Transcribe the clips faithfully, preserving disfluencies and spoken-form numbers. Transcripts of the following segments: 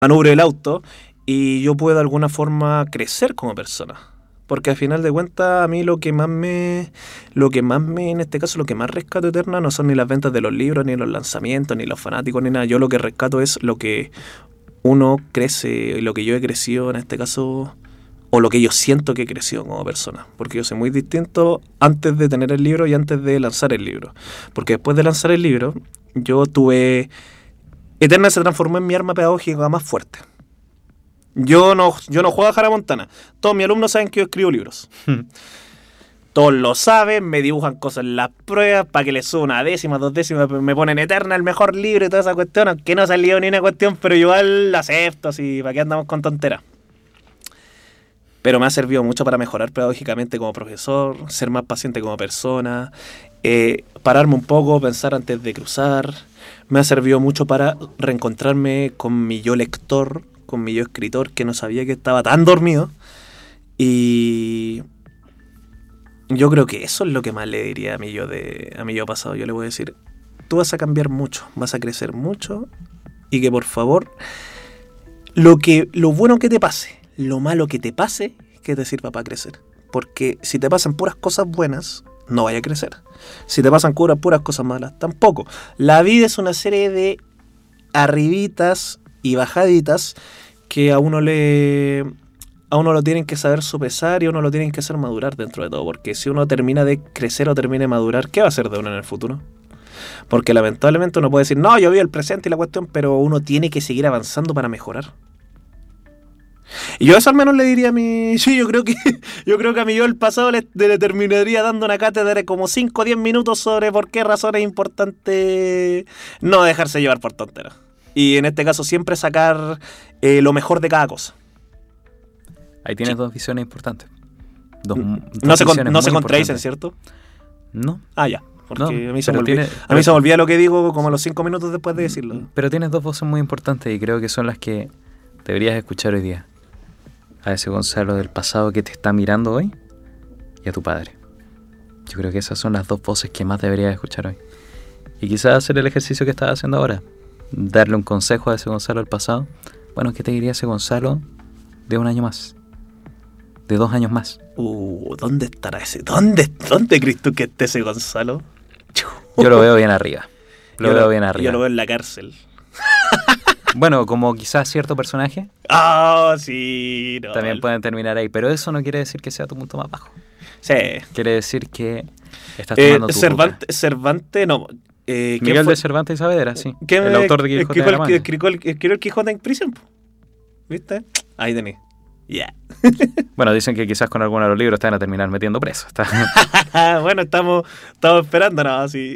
manubrio el auto y yo puedo de alguna forma crecer como persona. Porque al final de cuentas a mí lo que más me, lo que más me, en este caso lo que más rescato Eterna no son ni las ventas de los libros, ni los lanzamientos, ni los fanáticos, ni nada. Yo lo que rescato es lo que uno crece, y lo que yo he crecido en este caso, o lo que yo siento que he crecido como persona. Porque yo soy muy distinto antes de tener el libro y antes de lanzar el libro. Porque después de lanzar el libro, yo tuve... Eterna se transformó en mi arma pedagógica más fuerte. Yo no, yo no juego a Hannah Montana. Todos mis alumnos saben que yo escribo libros. Todos lo saben, me dibujan cosas en las pruebas para que les suba una décima, dos décimas, me ponen Eterna el mejor libro y toda esa cuestión, aunque no ha salido ni una cuestión, pero igual la acepto, así, ¿para qué andamos con tonteras? Pero me ha servido mucho para mejorar pedagógicamente como profesor, ser más paciente como persona, eh, pararme un poco, pensar antes de cruzar. Me ha servido mucho para reencontrarme con mi yo lector, con mi yo escritor, que no sabía que estaba tan dormido. Y yo creo que eso es lo que más le diría a mi yo, de, a mi yo pasado. Yo le voy a decir, tú vas a cambiar mucho, vas a crecer mucho, y que por favor, lo, que, lo bueno que te pase, lo malo que te pase, que te sirva para crecer. Porque si te pasan puras cosas buenas, no vaya a crecer. Si te pasan puras, puras cosas malas, tampoco. La vida es una serie de arribitas y bajaditas que a uno le a uno lo tienen que saber sopesar y a uno lo tienen que hacer madurar dentro de todo, porque si uno termina de crecer o termina de madurar, ¿qué va a hacer de uno en el futuro? Porque lamentablemente uno puede decir, no, yo vi el presente y la cuestión, pero uno tiene que seguir avanzando para mejorar. Y yo eso al menos le diría a mi... Sí, yo creo que yo creo que a mi yo el pasado le, le terminaría dando una cátedra de como cinco o diez minutos sobre por qué razón es importante no dejarse llevar por tonteras. Y en este caso siempre sacar eh, lo mejor de cada cosa. Ahí tienes sí. dos visiones importantes. Dos, dos no se, con, no se contradicen, ¿cierto? No. Ah, ya. Porque no, a mí, se me, olvida, tiene, a mí se me olvida lo que digo como a los cinco minutos después de decirlo. Pero tienes dos voces muy importantes y creo que son las que deberías escuchar hoy día. A ese Gonzalo del pasado que te está mirando hoy y a tu padre. Yo creo que esas son las dos voces que más deberías escuchar hoy. Y quizás hacer el ejercicio que estás haciendo ahora. Darle un consejo a ese Gonzalo del pasado. Bueno, ¿qué te diría ese Gonzalo de un año más? De dos años más. Uh, ¿dónde estará ese? ¿Dónde, dónde crees tú que esté ese Gonzalo? Yo lo veo bien arriba. Lo yo veo lo, bien arriba. Yo lo veo en la cárcel. Bueno, como quizás cierto personaje. Ah, oh, sí. No, también el... pueden terminar ahí. Pero eso no quiere decir que sea tu punto más bajo. Sí. Quiere decir que estás tomando eh, tu Cervantes, Cervantes, no. Eh, Miguel de Cervantes y Saavedra, sí. ¿Quién, el autor de Quijote escribió de la Mancha. Escribió el, escribió el Quijote en prisión. ¿Viste? Ahí tenés. Ya. Yeah. Bueno, dicen que quizás con alguno de los libros te van a terminar metiendo preso. Está... bueno, estamos, estamos esperando, ¿no? Sí.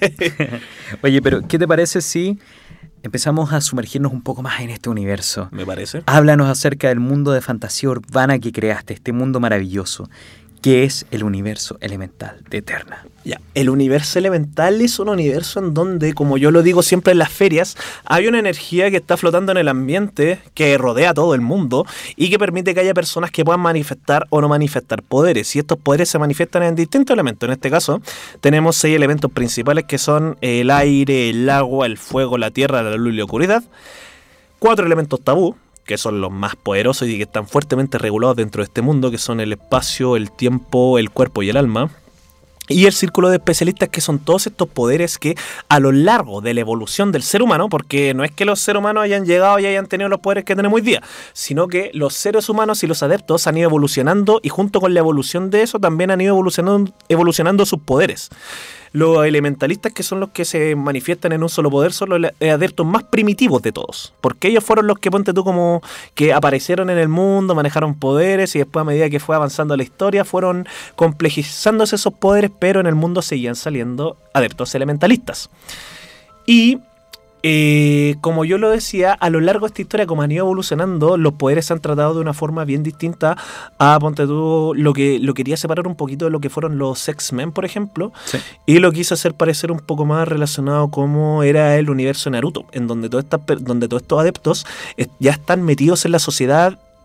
Oye, pero ¿qué te parece si empezamos a sumergirnos un poco más en este universo? Me parece. Háblanos acerca del mundo de fantasía urbana que creaste, este mundo maravilloso. ¿Qué es el universo elemental de Eterna? Ya, el universo elemental es un universo en donde, como yo lo digo siempre en las ferias, hay una energía que está flotando en el ambiente, que rodea a todo el mundo y que permite que haya personas que puedan manifestar o no manifestar poderes. Y estos poderes se manifiestan en distintos elementos. En este caso, tenemos seis elementos principales que son el aire, el agua, el fuego, la tierra, la luz y la oscuridad. Cuatro elementos tabú, que son los más poderosos y que están fuertemente regulados dentro de este mundo, que son el espacio, el tiempo, el cuerpo y el alma. Y el círculo de especialistas, que son todos estos poderes que a lo largo de la evolución del ser humano, porque no es que los seres humanos hayan llegado y hayan tenido los poderes que tenemos hoy día, sino que los seres humanos y los adeptos han ido evolucionando y junto con la evolución de eso también han ido evolucionando, evolucionando sus poderes. Los elementalistas, que son los que se manifiestan en un solo poder, son los adeptos más primitivos de todos. Porque ellos fueron los que, ponte tú, como que aparecieron en el mundo, manejaron poderes y después a medida que fue avanzando la historia fueron complejizándose esos poderes, pero en el mundo seguían saliendo adeptos elementalistas. Y... Eh, como yo lo decía, a lo largo de esta historia, como han ido evolucionando, los poderes se han tratado de una forma bien distinta a, ponte tú, lo que lo quería separar un poquito de lo que fueron los X-Men, por ejemplo, sí. Y lo quise hacer parecer un poco más relacionado como era el universo de Naruto, en donde, todas estas, donde todos estos adeptos ya están metidos en la sociedad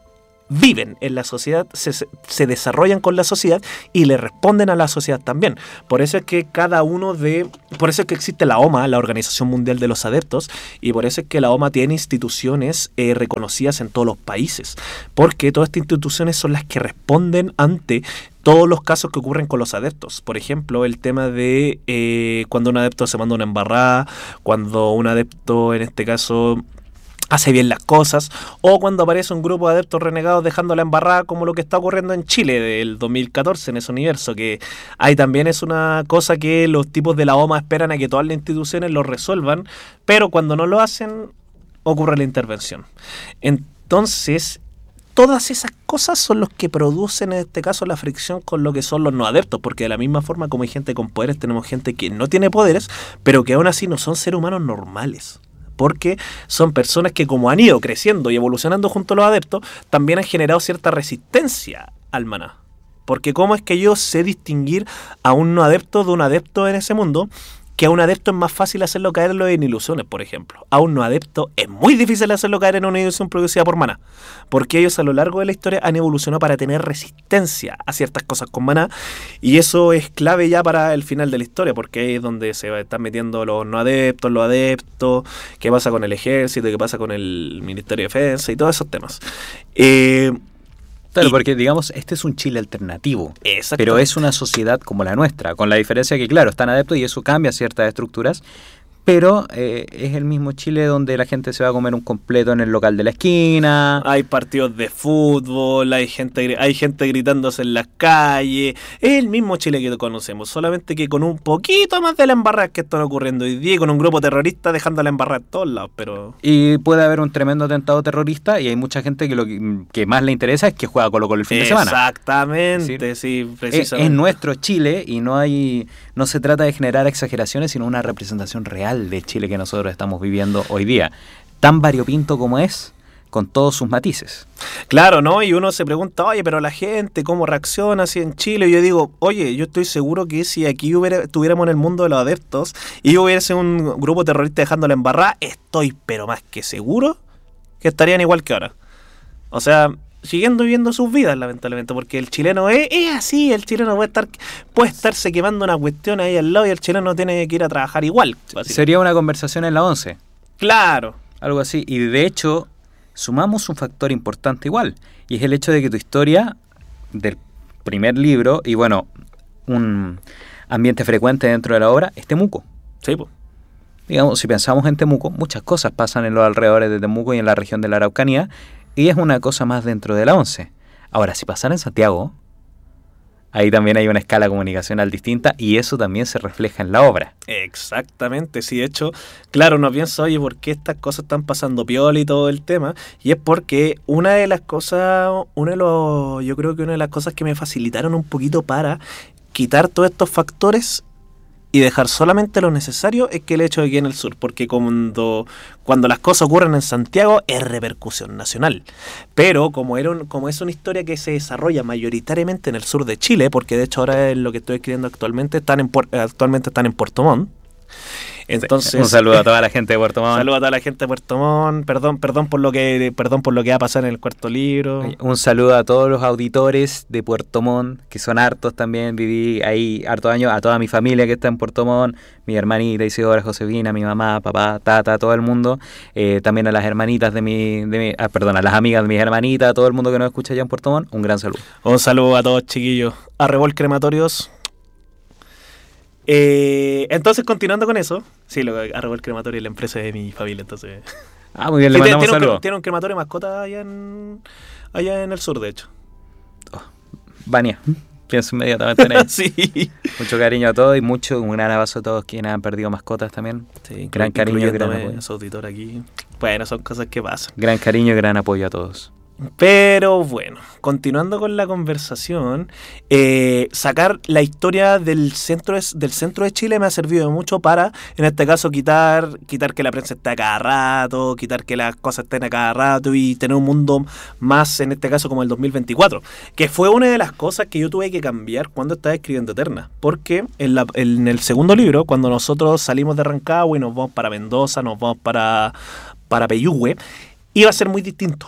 viven en la sociedad, se, se desarrollan con la sociedad y le responden a la sociedad también. Por eso es que cada uno de... Por eso es que existe la O M A, la Organización Mundial de los Adeptos, y por eso es que la O M A tiene instituciones eh, reconocidas en todos los países, porque todas estas instituciones son las que responden ante todos los casos que ocurren con los adeptos. Por ejemplo, el tema de eh, cuando un adepto se manda una embarrada, cuando un adepto, en este caso, hace bien las cosas, o cuando aparece un grupo de adeptos renegados dejando la embarrada, como lo que está ocurriendo en Chile del dos mil catorce en ese universo, que ahí también es una cosa que los tipos de la O M A esperan a que todas las instituciones lo resuelvan, pero cuando no lo hacen, ocurre la intervención. Entonces, todas esas cosas son los que producen en este caso la fricción con lo que son los no adeptos, porque de la misma forma como hay gente con poderes, tenemos gente que no tiene poderes, pero que aún así no son seres humanos normales. Porque son personas que, como han ido creciendo y evolucionando junto a los adeptos, también han generado cierta resistencia al maná. Porque cómo es que yo sé distinguir a un no adepto de un adepto en ese mundo, que a un adepto es más fácil hacerlo caerlo en ilusiones, por ejemplo. A un no adepto es muy difícil hacerlo caer en una ilusión producida por maná, porque ellos a lo largo de la historia han evolucionado para tener resistencia a ciertas cosas con maná, y eso es clave ya para el final de la historia, porque ahí es donde se están metiendo los no adeptos, los adeptos, qué pasa con el ejército, qué pasa con el Ministerio de Defensa y todos esos temas. Eh... Claro, porque digamos, este es un Chile alternativo, pero es una sociedad como la nuestra, con la diferencia que, claro, están adeptos y eso cambia ciertas estructuras, pero eh, es el mismo Chile donde la gente se va a comer un completo en el local de la esquina. Hay partidos de fútbol, hay gente, hay gente gritándose en las calles. Es el mismo Chile que conocemos, solamente que con un poquito más de la embarrada que están ocurriendo hoy día, con un grupo terrorista dejando la embarrada en todos lados. Pero... Y puede haber un tremendo atentado terrorista y hay mucha gente que lo que, que más le interesa es que juega Colo-Colo el fin de semana. Exactamente, es decir, sí, precisamente. Es, es nuestro Chile y no hay, no se trata de generar exageraciones, sino una representación real de Chile que nosotros estamos viviendo hoy día, tan variopinto como es, con todos sus matices. Claro, ¿no? Y uno se pregunta, oye, pero la gente, ¿cómo reacciona así en Chile? Y yo digo, oye, yo estoy seguro que si aquí hubiera, estuviéramos en el mundo de los adeptos y hubiese un grupo terrorista dejándola embarrada, estoy pero más que seguro que estarían igual que ahora. O sea, siguiendo viviendo sus vidas, lamentablemente, porque el chileno es, es así, el chileno puede estar puede estarse quemando una cuestión ahí al lado y el chileno tiene que ir a trabajar igual. Sería una conversación en la once. Claro. Algo así. Y de hecho, sumamos un factor importante igual, y es el hecho de que tu historia del primer libro, y bueno, un ambiente frecuente dentro de la obra, es Temuco. Sí, pues. Digamos, si pensamos en Temuco, muchas cosas pasan en los alrededores de Temuco y en la región de la Araucanía, y es una cosa más dentro de la once. Ahora, si pasara en Santiago, ahí también hay una escala comunicacional distinta y eso también se refleja en la obra. Exactamente, sí, de hecho, claro, uno piensa, oye, ¿por qué estas cosas están pasando piola y todo el tema? Y es porque una de las cosas, uno de los, yo creo que una de las cosas que me facilitaron un poquito para quitar todos estos factores y dejar solamente lo necesario es que el hecho de que en el sur, porque cuando, cuando las cosas ocurren en Santiago es repercusión nacional, pero como, era un, como es una historia que se desarrolla mayoritariamente en el sur de Chile, porque de hecho ahora es lo que estoy escribiendo actualmente, están en, actualmente están en Puerto Montt. Entonces, un saludo a toda la gente de Puerto Montt. Un saludo a toda la gente de Puerto Montt. Perdón, perdón por lo que, perdón por lo que va a pasar en el cuarto libro. Un saludo a todos los auditores de Puerto Montt, que son hartos también. Viví ahí hartos años, a toda mi familia que está en Puerto Montt, mi hermanita Isidora, Josefina, mi mamá, papá, tata, todo el mundo. Eh, también a las hermanitas de mi, de mi ah, perdón, a las amigas de mis hermanitas, a todo el mundo que nos escucha allá en Puerto Montt, un gran saludo. Un saludo a todos, chiquillos. Arrebol Crematorios. Eh, entonces, continuando con eso, sí, lo arroba el crematorio y la empresa de mi familia, entonces. Ah, muy bien, le sí, mandamos tiene, saludos. Un, tiene un crematorio de mascota allá en, allá en el sur, de hecho. Oh, Vania, pienso inmediatamente en él. Sí. Mucho cariño a todos y mucho, un gran abrazo a todos quienes han perdido mascotas también. Sí, gran cariño y gran apoyo. A su auditor aquí. Bueno, son cosas que pasan. Gran cariño y gran apoyo a todos. Pero bueno, continuando con la conversación, eh, sacar la historia del centro, de, del centro de Chile me ha servido mucho para, en este caso, quitar quitar que la prensa esté a cada rato, quitar que las cosas estén a cada rato y tener un mundo más, en este caso, como el dos mil veinticuatro, que fue una de las cosas que yo tuve que cambiar cuando estaba escribiendo Eterna, porque en, la, en el segundo libro, cuando nosotros salimos de Rancagua y nos vamos para Mendoza, nos vamos para, para Peyúgue, iba a ser muy distinto.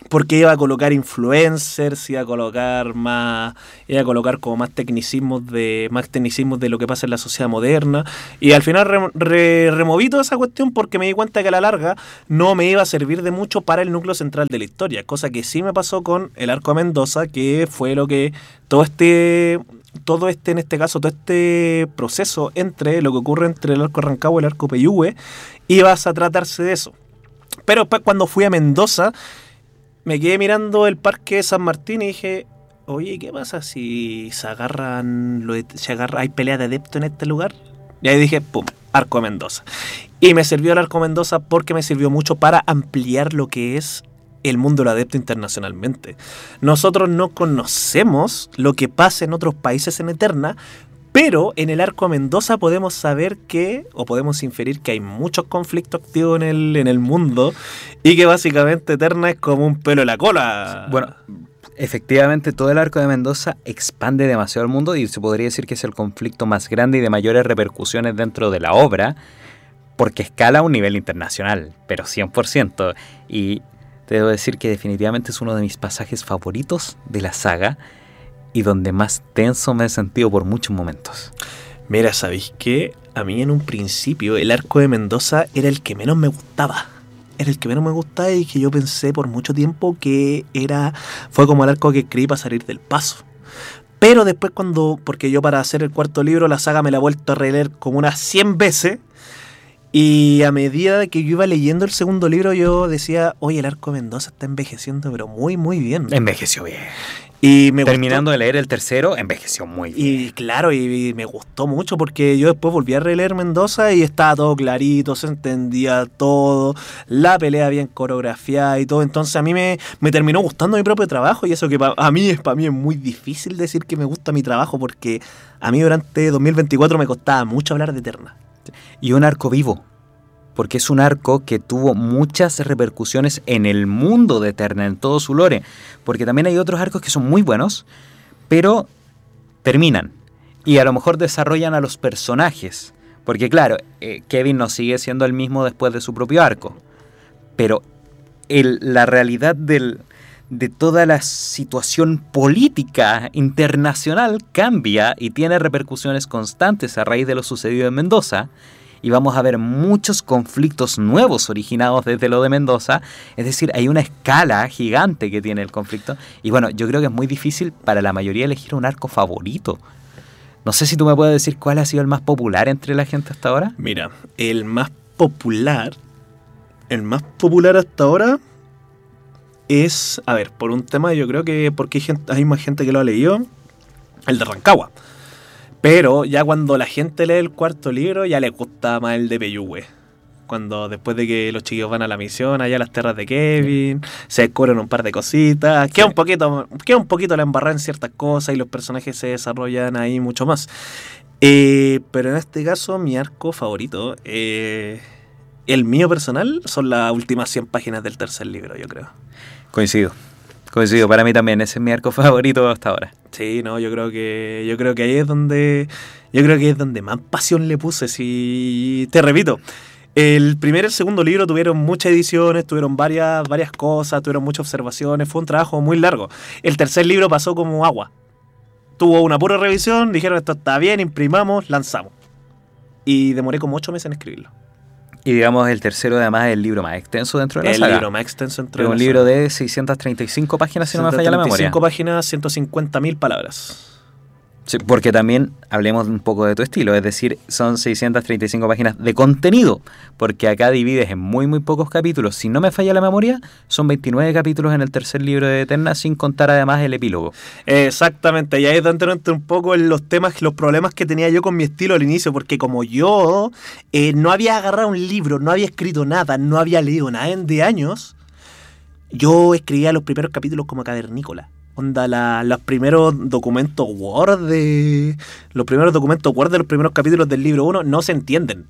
porque iba a colocar influencers, iba a colocar más, iba a colocar como más tecnicismos de, más tecnicismos de lo que pasa en la sociedad moderna. Y al final re, re, removí toda esa cuestión porque me di cuenta que a la larga no me iba a servir de mucho para el núcleo central de la historia. Cosa que sí me pasó con el arco de Mendoza, que fue lo que todo este, todo este, en este caso, todo este proceso entre lo que ocurre entre el arco de Rancagua y el arco Peyúgue, iba a tratarse de eso. Pero después cuando fui a Mendoza, me quedé mirando el parque de San Martín y dije, oye, ¿qué pasa si se agarran, lo de, se agarra, hay pelea de adeptos en este lugar? Y ahí dije, pum, Arco Mendoza. Y me sirvió el Arco Mendoza porque me sirvió mucho para ampliar lo que es el mundo del adepto internacionalmente. Nosotros no conocemos lo que pasa en otros países en Eterna, pero en el Arco Mendoza podemos saber que, o podemos inferir que hay muchos conflictos activos en el, en el mundo y que básicamente Eterna es como un pelo en la cola. Bueno, efectivamente todo el Arco de Mendoza expande demasiado el mundo y se podría decir que es el conflicto más grande y de mayores repercusiones dentro de la obra, porque escala a un nivel internacional, pero cien por ciento. Y te debo decir que definitivamente es uno de mis pasajes favoritos de la saga, y donde más tenso me he sentido por muchos momentos. Mira, ¿sabéis qué? A mí en un principio el Arco de Mendoza era el que menos me gustaba. Era el que menos me gustaba y que yo pensé por mucho tiempo que era fue como el arco que escribí para salir del paso. Pero después cuando, porque yo para hacer el cuarto libro la saga me la he vuelto a releer como unas cien veces, y a medida que yo iba leyendo el segundo libro yo decía, oye, el Arco de Mendoza está envejeciendo pero muy muy bien. Envejeció bien. Y me Terminando gustó. de leer el tercero, envejeció muy bien. Y claro, y, y me gustó mucho porque yo después volví a releer Mendoza y estaba todo clarito, se entendía todo, la pelea bien coreografiada y todo. Entonces a mí me, me terminó gustando mi propio trabajo, y eso que pa, a mí es para mí es muy difícil decir que me gusta mi trabajo, porque a mí durante dos mil veinticuatro me costaba mucho hablar de Eterna. Y un arco vivo, porque es un arco que tuvo muchas repercusiones en el mundo de Eterna, en todo su lore, porque también hay otros arcos que son muy buenos, pero terminan, y a lo mejor desarrollan a los personajes, porque claro, eh, Kevin no sigue siendo el mismo después de su propio arco, pero el, la realidad del, de toda la situación política internacional cambia y tiene repercusiones constantes a raíz de lo sucedido en Mendoza. Y vamos a ver muchos conflictos nuevos originados desde lo de Mendoza. Es decir, hay una escala gigante que tiene el conflicto. Y bueno, yo creo que es muy difícil para la mayoría elegir un arco favorito. No sé si tú me puedes decir cuál ha sido el más popular entre la gente hasta ahora. Mira, el más popular, el más popular hasta ahora es, a ver, por un tema yo creo que porque hay, gente, hay más gente que lo ha leído, el de Rancagua. Pero ya cuando la gente lee el cuarto libro, ya le gusta más el de Peyúgue. Cuando después de que los chiquillos van a la misión, allá a las tierras de Kevin, se descubren un par de cositas, sí. queda un poquito, queda un poquito la embarrada en ciertas cosas y los personajes se desarrollan ahí mucho más. Eh, pero en este caso, mi arco favorito, eh, el mío personal, son las últimas cien páginas del tercer libro, yo creo. Coincido. Coincido, para mí también, ese es mi arco favorito hasta ahora. Sí, no, yo creo que yo creo que ahí es donde yo creo que es donde más pasión le puse. Si te repito, el primer y el segundo libro tuvieron muchas ediciones, tuvieron varias varias cosas, tuvieron muchas observaciones, fue un trabajo muy largo. El tercer libro pasó como agua. Tuvo una pura revisión, dijeron esto está bien, imprimamos, lanzamos. Y demoré como ocho meses en escribirlo. Y digamos, el tercero además es el libro más extenso dentro de la el saga. El libro más extenso dentro de la saga. Es un libro de seiscientas treinta y cinco páginas, si no me falla la memoria. seiscientas treinta y cinco páginas, ciento cincuenta mil palabras. Sí, porque también hablemos un poco de tu estilo, es decir, son seiscientas treinta y cinco páginas de contenido, porque acá divides en muy muy pocos capítulos. Si no me falla la memoria, son veintinueve capítulos en el tercer libro de Eterna, sin contar además el epílogo. Exactamente, y ahí es donde entro un poco en los temas, los problemas que tenía yo con mi estilo al inicio, porque como yo eh, no había agarrado un libro, no había escrito nada, no había leído nada en de años, yo escribía los primeros capítulos como cavernícola. Onda, la, los primeros documentos Word de. Los primeros documentos Word de los primeros capítulos del libro uno no se entienden.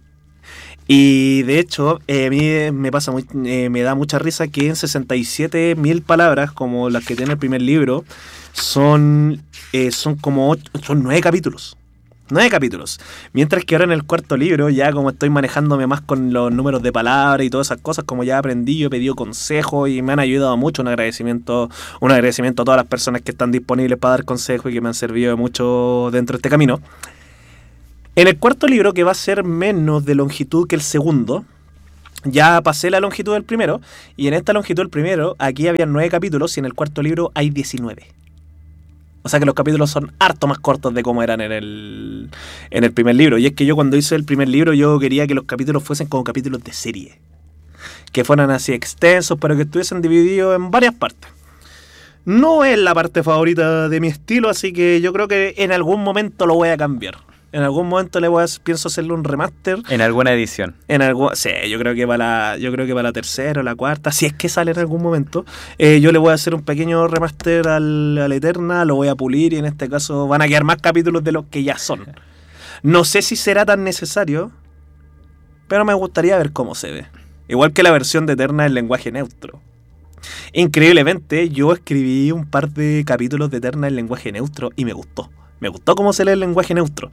Y de hecho, eh, a mí me pasa muy, eh, me da mucha risa que en sesenta y siete mil palabras, como las que tiene el primer libro, son, eh, son como ocho, son nueve capítulos. Nueve capítulos. Mientras que ahora en el cuarto libro, ya como estoy manejándome más con los números de palabras y todas esas cosas, como ya aprendí, yo he pedido consejos y me han ayudado mucho. Un agradecimiento, un agradecimiento a todas las personas que están disponibles para dar consejos y que me han servido de mucho dentro de este camino. En el cuarto libro, que va a ser menos de longitud que el segundo, ya pasé la longitud del primero, y en esta longitud del primero, aquí había nueve capítulos y en el cuarto libro hay diecinueve. O sea que los capítulos son harto más cortos de como eran en el, en el primer libro. Y es que yo cuando hice el primer libro yo quería que los capítulos fuesen como capítulos de serie. Que fueran así extensos, pero que estuviesen divididos en varias partes. No es la parte favorita de mi estilo, así que yo creo que en algún momento lo voy a cambiar. En algún momento le voy a, pienso hacerle un remaster. En alguna edición. En algún, sí, yo creo que para la, yo creo que para la tercera o la cuarta, si es que sale en algún momento, eh, yo le voy a hacer un pequeño remaster al, al Eterna, lo voy a pulir y en este caso van a quedar más capítulos de los que ya son. No sé si será tan necesario, pero me gustaría ver cómo se ve. Igual que la versión de Eterna en lenguaje neutro. Increíblemente, yo escribí un par de capítulos de Eterna en lenguaje neutro y me gustó. Me gustó cómo se lee el lenguaje neutro.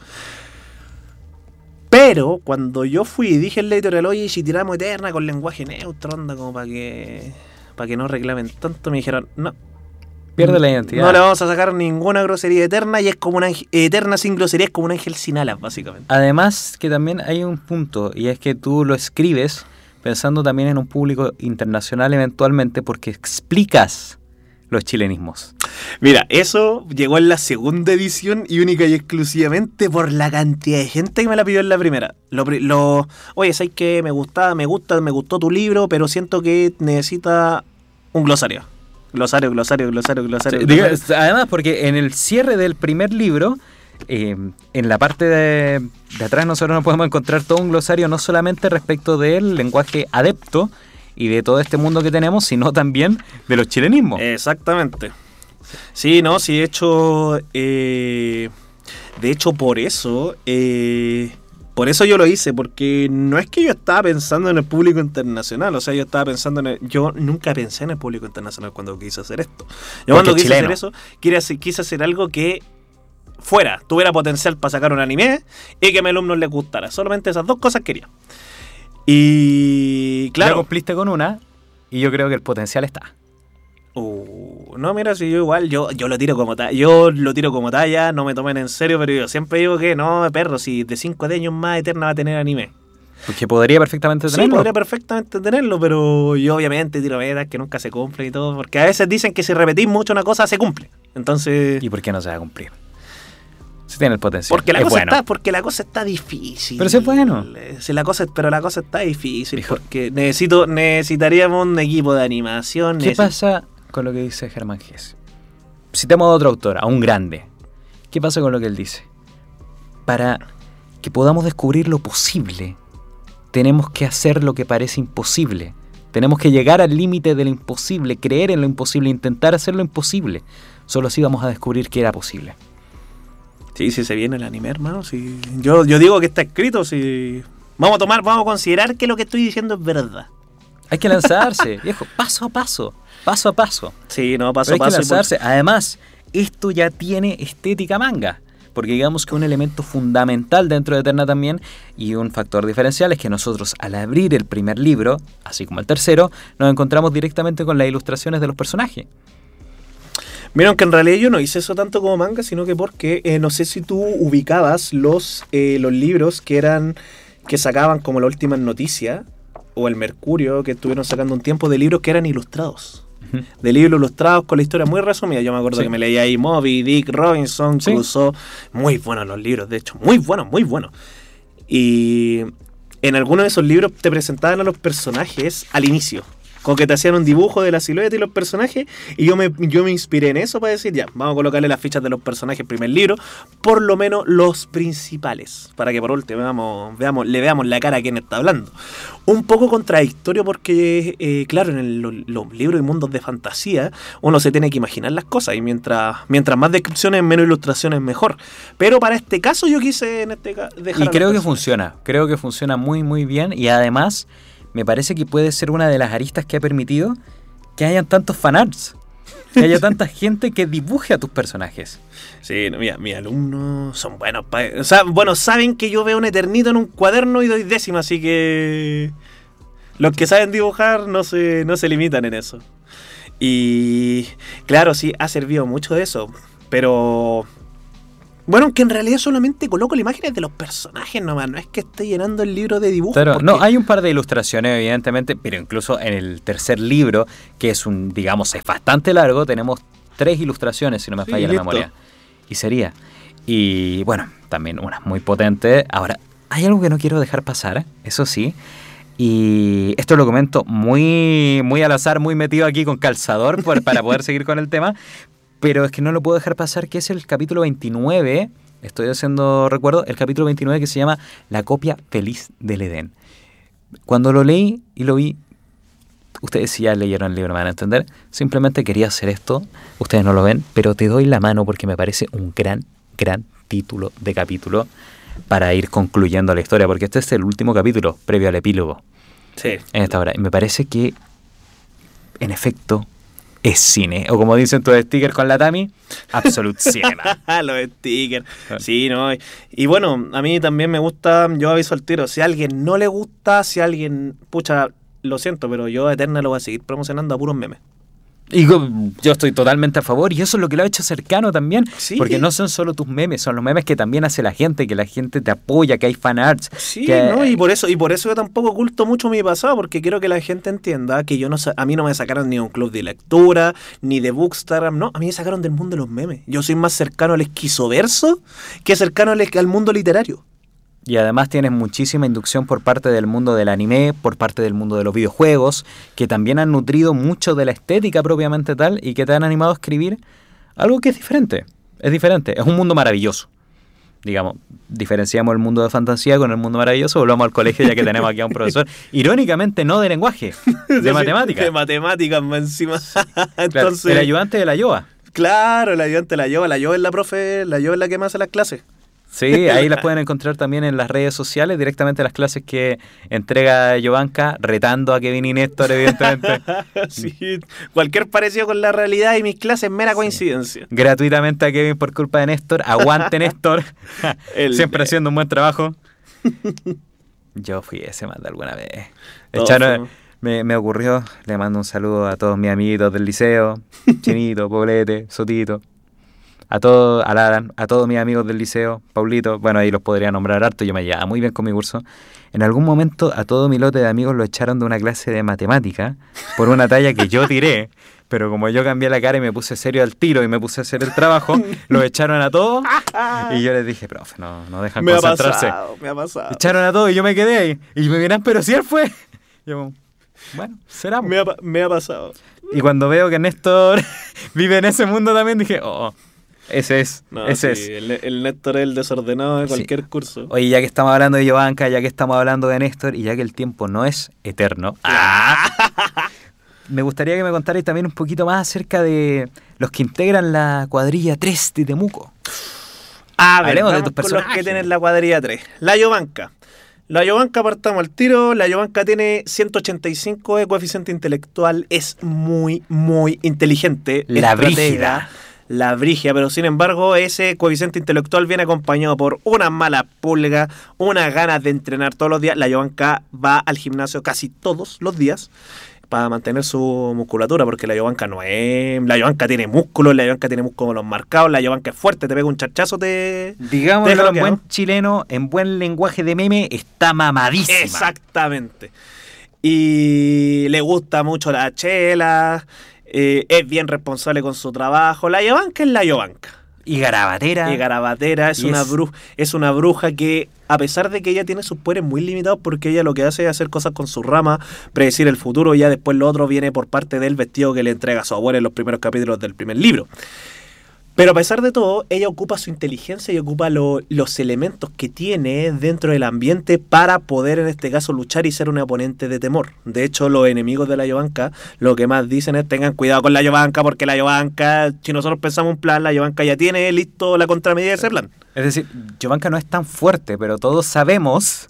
Pero cuando yo fui y dije en la editorial, oye, si tiramos Eterna con lenguaje neutro, onda, como para que para que no reclamen tanto, me dijeron, no. Pierde la identidad. No le vamos a sacar ninguna grosería Eterna y es como una Eterna sin grosería, es como un ángel sin alas, básicamente. Además que también hay un punto, y es que tú lo escribes pensando también en un público internacional eventualmente porque explicas los chilenismos. Mira, eso llegó en la segunda edición y única y exclusivamente por la cantidad de gente que me la pidió en la primera. Lo, lo, oye, ¿sabes qué? Me gusta, me gusta, me gustó tu libro, pero siento que necesita un glosario. Glosario, glosario, glosario, glosario. Sí, glosario. Digo, además, porque en el cierre del primer libro, eh, en la parte de, de atrás nosotros nos podemos encontrar todo un glosario no solamente respecto del lenguaje adepto y de todo este mundo que tenemos, sino también de los chilenismos. Exactamente. Sí, no, sí, de hecho, eh, de hecho por eso, eh, por eso yo lo hice, porque no es que yo estaba pensando en el público internacional, o sea, yo estaba pensando en el, yo nunca pensé en el público internacional cuando quise hacer esto. Yo porque cuando quise chileno. hacer eso, quise hacer, quise hacer algo que fuera, tuviera potencial para sacar un anime y que a mis alumnos les gustara. Solamente esas dos cosas quería. Y claro. Ya cumpliste con una y yo creo que el potencial está. Uh, no, mira, si yo igual, yo, yo lo tiro como talla, yo lo tiro como talla, no me tomen en serio, pero yo siempre digo que no, perro, si de cinco años más Eterna va a tener anime. Porque podría perfectamente tenerlo. Sí, podría perfectamente tenerlo, pero yo obviamente tiro metas que nunca se cumplen y todo, porque a veces dicen que si repetís mucho una cosa se cumple. Entonces. ¿Y por qué no se va a cumplir? Si tiene el potencial. Porque la es cosa bueno. está, porque la cosa está difícil. Pero si es bueno. Si la cosa, pero la cosa está difícil, Hijo. porque necesito, necesitaríamos un equipo de animación. ¿Qué necesito... pasa con lo que dice Germán Hesse? Citamos a otro autor, a un grande. ¿Qué pasa con lo que él dice? Para que podamos descubrir lo posible, tenemos que hacer lo que parece imposible. Tenemos que llegar al límite de lo imposible, creer en lo imposible, intentar hacer lo imposible. Solo así vamos a descubrir que era posible. Sí, sí se viene el anime, hermano. Sí. Yo, yo digo que está escrito. Sí. Vamos a tomar, vamos a considerar que lo que estoy diciendo es verdad. Hay que lanzarse, viejo, paso a paso, paso a paso. Sí, no, paso a Pero hay paso. que lanzarse. Además, esto ya tiene estética manga. Porque digamos que un elemento fundamental dentro de Eterna también, y un factor diferencial, es que nosotros al abrir el primer libro, así como el tercero, nos encontramos directamente con las ilustraciones de los personajes. Miren que en realidad yo no hice eso tanto como manga, sino que porque eh, no sé si tú ubicabas los, eh, los libros que eran que sacaban como la última noticia, o el Mercurio, que estuvieron sacando un tiempo de libros que eran ilustrados. Uh-huh. De libros ilustrados con la historia muy resumida. Yo me acuerdo sí. que me leía ahí Moby, Dick, Robinson, sí. Crusoe. Muy buenos los libros, de hecho. Muy buenos, muy buenos. Y en algunos de esos libros te presentaban a los personajes al inicio. Como que te hacían un dibujo de la silueta y los personajes, y yo me, yo me inspiré en eso para decir, ya, vamos a colocarle las fichas de los personajes en primer libro, por lo menos los principales, para que por último veamos, veamos, le veamos la cara a quien está hablando. Un poco contradictorio porque, eh, claro, en el, los, los libros y mundos de fantasía, uno se tiene que imaginar las cosas, y mientras, mientras más descripciones, menos ilustraciones, mejor. Pero para este caso yo quise en este caso dejar... Y creo que funciona, creo que funciona muy muy bien, y además... me parece que puede ser una de las aristas que ha permitido que hayan tantos fanarts. Que haya tanta gente que dibuje a tus personajes. Sí, no, mira, mis alumnos son buenos. Pa... O sea, bueno, saben que yo veo un eternito en un cuaderno y doy décima, así que los que saben dibujar no se, no se limitan en eso. Y claro, sí, ha servido mucho de eso, pero... Bueno, que en realidad solamente coloco las imágenes de los personajes nomás, no es que esté llenando el libro de dibujos. Pero porque... no, hay un par de ilustraciones, evidentemente, pero incluso en el tercer libro, que es un, digamos, es bastante largo, tenemos tres ilustraciones, si no me Sí, falla la listo. memoria. Y sería. Y bueno, también unas muy potentes. Ahora, hay algo que no quiero dejar pasar, eso sí. Y esto lo comento muy, muy al azar, muy metido aquí con calzador por, para poder seguir con el tema. Pero es que no lo puedo dejar pasar, que es el capítulo veintinueve, estoy haciendo recuerdo, el capítulo veintinueve que se llama La copia feliz del Edén. Cuando lo leí y lo vi, ustedes si ya leyeron el libro me van a entender, simplemente quería hacer esto, ustedes no lo ven, pero te doy la mano porque me parece un gran, gran título de capítulo para ir concluyendo la historia, porque este es el último capítulo previo al epílogo. Sí. En esta hora. Y me parece que, en efecto, es cine. O como dicen tus stickers con la Tami, absolute cinema. Los stickers. Sí, no. Y, y bueno, a mí también me gusta, yo aviso al tiro, si a alguien no le gusta, si a alguien, pucha, lo siento, pero yo a Eterna lo voy a seguir promocionando a puros memes. Y yo estoy totalmente a favor, y eso es lo que lo ha hecho cercano también, Sí. porque no son solo tus memes, son los memes que también hace la gente, que la gente te apoya, que hay fanarts. Sí, que... no, y por eso y por eso yo tampoco oculto mucho mi pasado, porque quiero que la gente entienda que yo no sa- a mí no me sacaron ni de un club de lectura, ni de Bookstagram, no, a mí me sacaron del mundo de los memes. Yo soy más cercano al esquizoverso que cercano al, al mundo literario. Y además tienes muchísima inducción por parte del mundo del anime, por parte del mundo de los videojuegos, que también han nutrido mucho de la estética propiamente tal y que te han animado a escribir algo que es diferente. Es diferente, es un mundo maravilloso. Digamos, diferenciamos el mundo de fantasía con el mundo maravilloso, volvamos al colegio ya que tenemos aquí a un profesor, irónicamente no de lenguaje, de matemáticas. De matemáticas más encima. Claro, Entonces, el ayudante de la Yoa. claro, el ayudante de la Yoa, la Yoa es la profe, la Yoa es la que me hace las clases. Sí, ahí las pueden encontrar también en las redes sociales, directamente las clases que entrega Jovanka, retando a Kevin y Néstor, evidentemente. Sí, cualquier parecido con la realidad y mis clases mera Sí. coincidencia. Gratuitamente a Kevin por culpa de Néstor. Aguante, Néstor. El Siempre de- haciendo un buen trabajo. Yo fui ese más de alguna vez. Todos Echaron- fuimos. me, me ocurrió, le mando un saludo a todos mis amiguitos del liceo, Chinito, Poblete, Sotito. A todos, a, la- a todos mis amigos del liceo, Paulito, bueno, ahí los podría nombrar harto, yo me llevaba muy bien con mi curso. En algún momento a todo mi lote de amigos lo echaron de una clase de matemática por una talla que yo tiré, pero como yo cambié la cara y me puse serio al tiro y me puse a hacer el trabajo, los echaron a todos y yo les dije, profe, no, no dejan Me ha concentrarse. pasado, me ha pasado. Echaron a todos y yo me quedé ahí. Y me miran, pero si él fue. Yo, bueno, será. Me ha, pa- me ha pasado. Y cuando veo que Néstor vive en ese mundo también, dije, oh, ese es, No, ese sí, es. el, el Néstor es el desordenado de Sí. cualquier curso. Oye, ya que estamos hablando de Jovanka, ya que estamos hablando de Néstor y ya que el tiempo no es eterno, me gustaría que me contarais también un poquito más acerca de los que integran la cuadrilla tres de Temuco. A ver, Hablemos de vamos tus con los personajes. que tienen la cuadrilla tres. La Jovanka. La Jovanka, partamos al tiro. La Jovanka tiene ciento ochenta y cinco de coeficiente intelectual. Es muy, muy inteligente. La estratega, brígida. La brígida, pero sin embargo, ese coeficiente intelectual viene acompañado por unas malas pulgas, unas ganas de entrenar todos los días. La Jovanka va al gimnasio casi todos los días para mantener su musculatura, porque la Jovanka no es... La Jovanka tiene músculos, la Jovanka tiene músculos marcados, la Jovanka es fuerte, te pega un charchazo, te... Digámoslo Déjalo en que buen no. chileno, en buen lenguaje de meme, está mamadísima. Exactamente. Y le gusta mucho la chela, eh, es bien responsable con su trabajo. La Jovanka es la Jovanka. Y garabatera. Y garabatera, es Y una, es- bru- es una bruja que, a pesar de que ella tiene sus poderes muy limitados, porque ella lo que hace es hacer cosas con su rama, predecir el futuro, y ya después lo otro viene por parte del vestido que le entrega a su abuela en los primeros capítulos del primer libro. Pero a pesar de todo, ella ocupa su inteligencia y ocupa lo- los elementos que tiene dentro del ambiente para poder, en este caso, luchar y ser un oponente de temor. De hecho, los enemigos de la Jovanka lo que más dicen es tengan cuidado con la Jovanka, porque la Jovanka, si nosotros pensamos un plan, la Jovanka ya tiene listo la contramedida de ese plan. Es decir, Jovanka no es tan fuerte, pero todos sabemos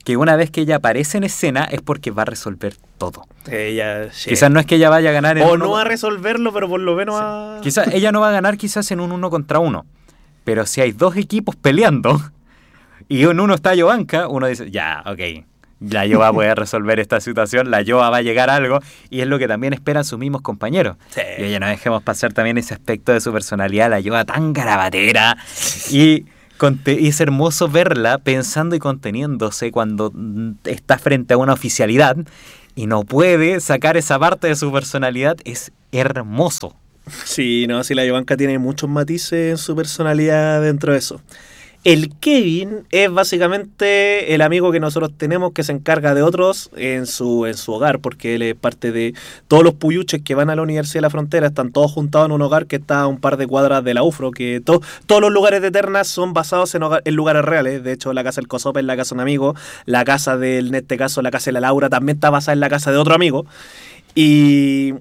que una vez que ella aparece en escena es porque va a resolver todo. Ella, sí. Quizás no es que ella vaya a ganar en O uno, no a resolverlo, pero por lo menos sí. a... Quizás ella no va a ganar quizás en un uno contra uno. Pero si hay dos equipos peleando y en uno está Jovanka, uno dice, ya, ok, la Jova va a poder resolver esta situación, la Jova va a llegar a algo, y es lo que también esperan sus mismos compañeros. Sí. Y oye, no dejemos pasar también ese aspecto de su personalidad, la Jova tan garabatera, y, conte- y es hermoso verla pensando y conteniéndose cuando mm, está frente a una oficialidad y no puede sacar esa parte de su personalidad, es hermoso. Sí, no, sí, la Jovanka tiene muchos matices en su personalidad dentro de eso. El Kevin es básicamente el amigo que nosotros tenemos que se encarga de otros en su, en su hogar, porque él es parte de todos los puyuches que van a la Universidad de la Frontera, están todos juntados en un hogar que está a un par de cuadras de la U F R O, que to, todos los lugares de Eterna son basados en, hogar, en lugares reales. De hecho, la casa del Cosope es la casa de un amigo, la casa del, en este caso, la casa de la Laura también está basada en la casa de otro amigo. Y...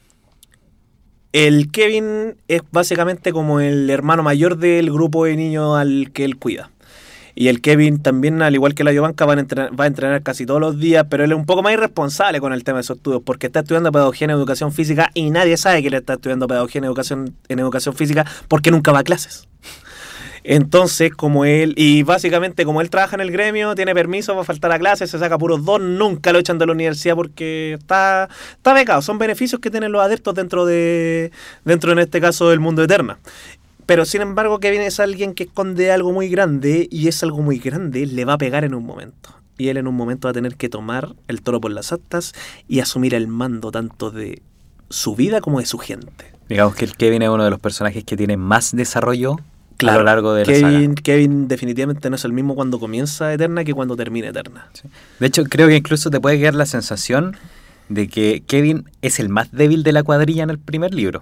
el Kevin es básicamente como el hermano mayor del grupo de niños al que él cuida. Y el Kevin también, al igual que la Jovanka, va a entrenar, va a entrenar casi todos los días, pero él es un poco más irresponsable con el tema de sus estudios, porque está estudiando pedagogía en educación física y nadie sabe que él está estudiando pedagogía en educación, en educación física porque nunca va a clases. Entonces, como él, y básicamente como él trabaja en el gremio, tiene permiso para faltar a clases, se saca puros dos, nunca lo echan de la universidad porque está, está becado. Son beneficios que tienen los adeptos dentro de, dentro en este caso del mundo Eterna. Pero sin embargo, Kevin es alguien que esconde algo muy grande, y es algo muy grande, le va a pegar en un momento. Y él en un momento va a tener que tomar el toro por las astas y asumir el mando tanto de su vida como de su gente. Digamos que el Kevin es uno de los personajes que tiene más desarrollo. Claro, a lo largo de la Kevin, saga. Kevin definitivamente no es el mismo cuando comienza Eterna que cuando termina Eterna. Sí. De hecho, creo que incluso te puede quedar la sensación de que Kevin es el más débil de la cuadrilla en el primer libro.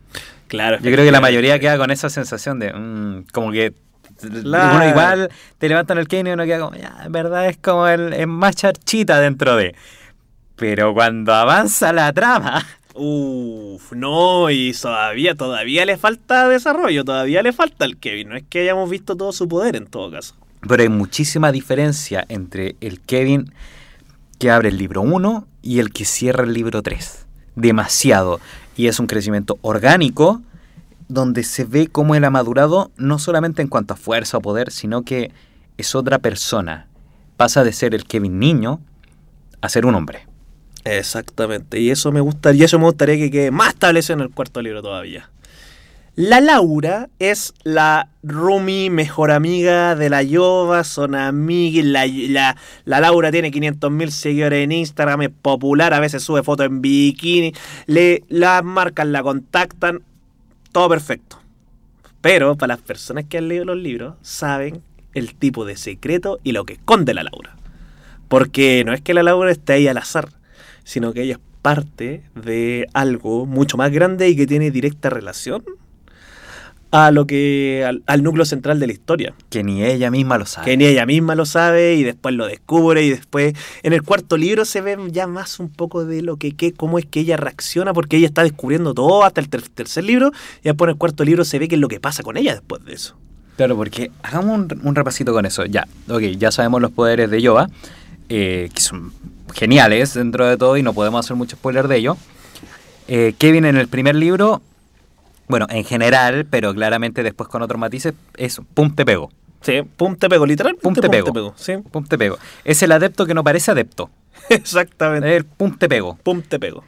Claro. Yo creo que la mayoría queda con esa sensación de mmm, como que claro. Uno igual te levantan el Kevin y uno queda como, ya, en verdad es como el, el más charchita dentro de... Pero cuando avanza la trama... Uff, no, y todavía, todavía le falta desarrollo, todavía le falta al Kevin. No es que hayamos visto todo su poder en todo caso. Pero hay muchísima diferencia entre el Kevin que abre el libro uno y el que cierra el libro tres. Demasiado. Y es un crecimiento orgánico donde se ve cómo él ha madurado, no solamente en cuanto a fuerza o poder, sino que es otra persona. Pasa de ser el Kevin niño a ser un hombre. Exactamente, y eso me gusta, y eso me gustaría que quede más establecido en el cuarto libro todavía. La Laura es la roomie, mejor amiga de la Jova, son amigas, la, la, la Laura tiene quinientos mil seguidores en Instagram, es popular, a veces sube fotos en bikini, le, la marcan, la contactan, todo perfecto. Pero para las personas que han leído los libros, saben el tipo de secreto y lo que esconde la Laura. Porque no es que la Laura esté ahí al azar, sino que ella es parte de algo mucho más grande y que tiene directa relación a lo que al, al núcleo central de la historia. Que ni ella misma lo sabe. Que ni ella misma lo sabe y después lo descubre, y después en el cuarto libro se ve ya más un poco de lo que, que cómo es que ella reacciona, porque ella está descubriendo todo hasta el ter- tercer libro, y después en el cuarto libro se ve qué es lo que pasa con ella después de eso. Claro, porque hagamos un, un repasito con eso. Ya, ok, ya sabemos los poderes de Jova, eh, que son geniales dentro de todo y no podemos hacer mucho spoiler de ello. Eh, Kevin en el primer libro, bueno, en general, pero claramente después con otros matices, es pum te pego. Sí, pum te pego, literal, pum, Pum te pum pego. te pego. Sí. Pum te pego. Es el adepto que no parece adepto. Exactamente. Es el pum te pego. Pum te pego.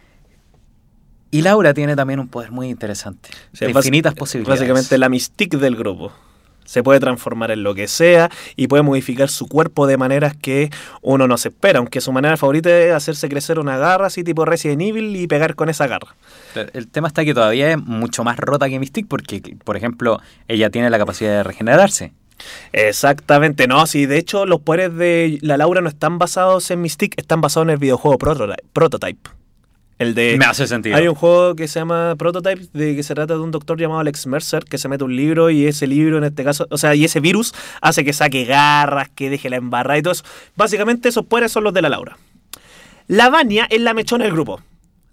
Y Laura tiene también un poder muy interesante. Sí, de infinitas bás- posibilidades. Básicamente la mystique del grupo. Se puede transformar en lo que sea y puede modificar su cuerpo de maneras que uno no se espera, aunque su manera favorita es hacerse crecer una garra así tipo Resident Evil y pegar con esa garra. El tema está que todavía es mucho más rota que Mystique porque, por ejemplo, ella tiene la capacidad de regenerarse. Exactamente, no, sí, de hecho los poderes de la Laura no están basados en Mystique, están basados en el videojuego Prototype. Prototype. El de, Me hace sentido. Hay un juego que se llama Prototype, de que se trata de un doctor llamado Alex Mercer que se mete un libro, y ese libro en este caso, o sea, y ese virus hace que saque garras, que deje la embarrada y todo eso. Básicamente esos poderes son los de la Laura. La Vania es la mechona del grupo.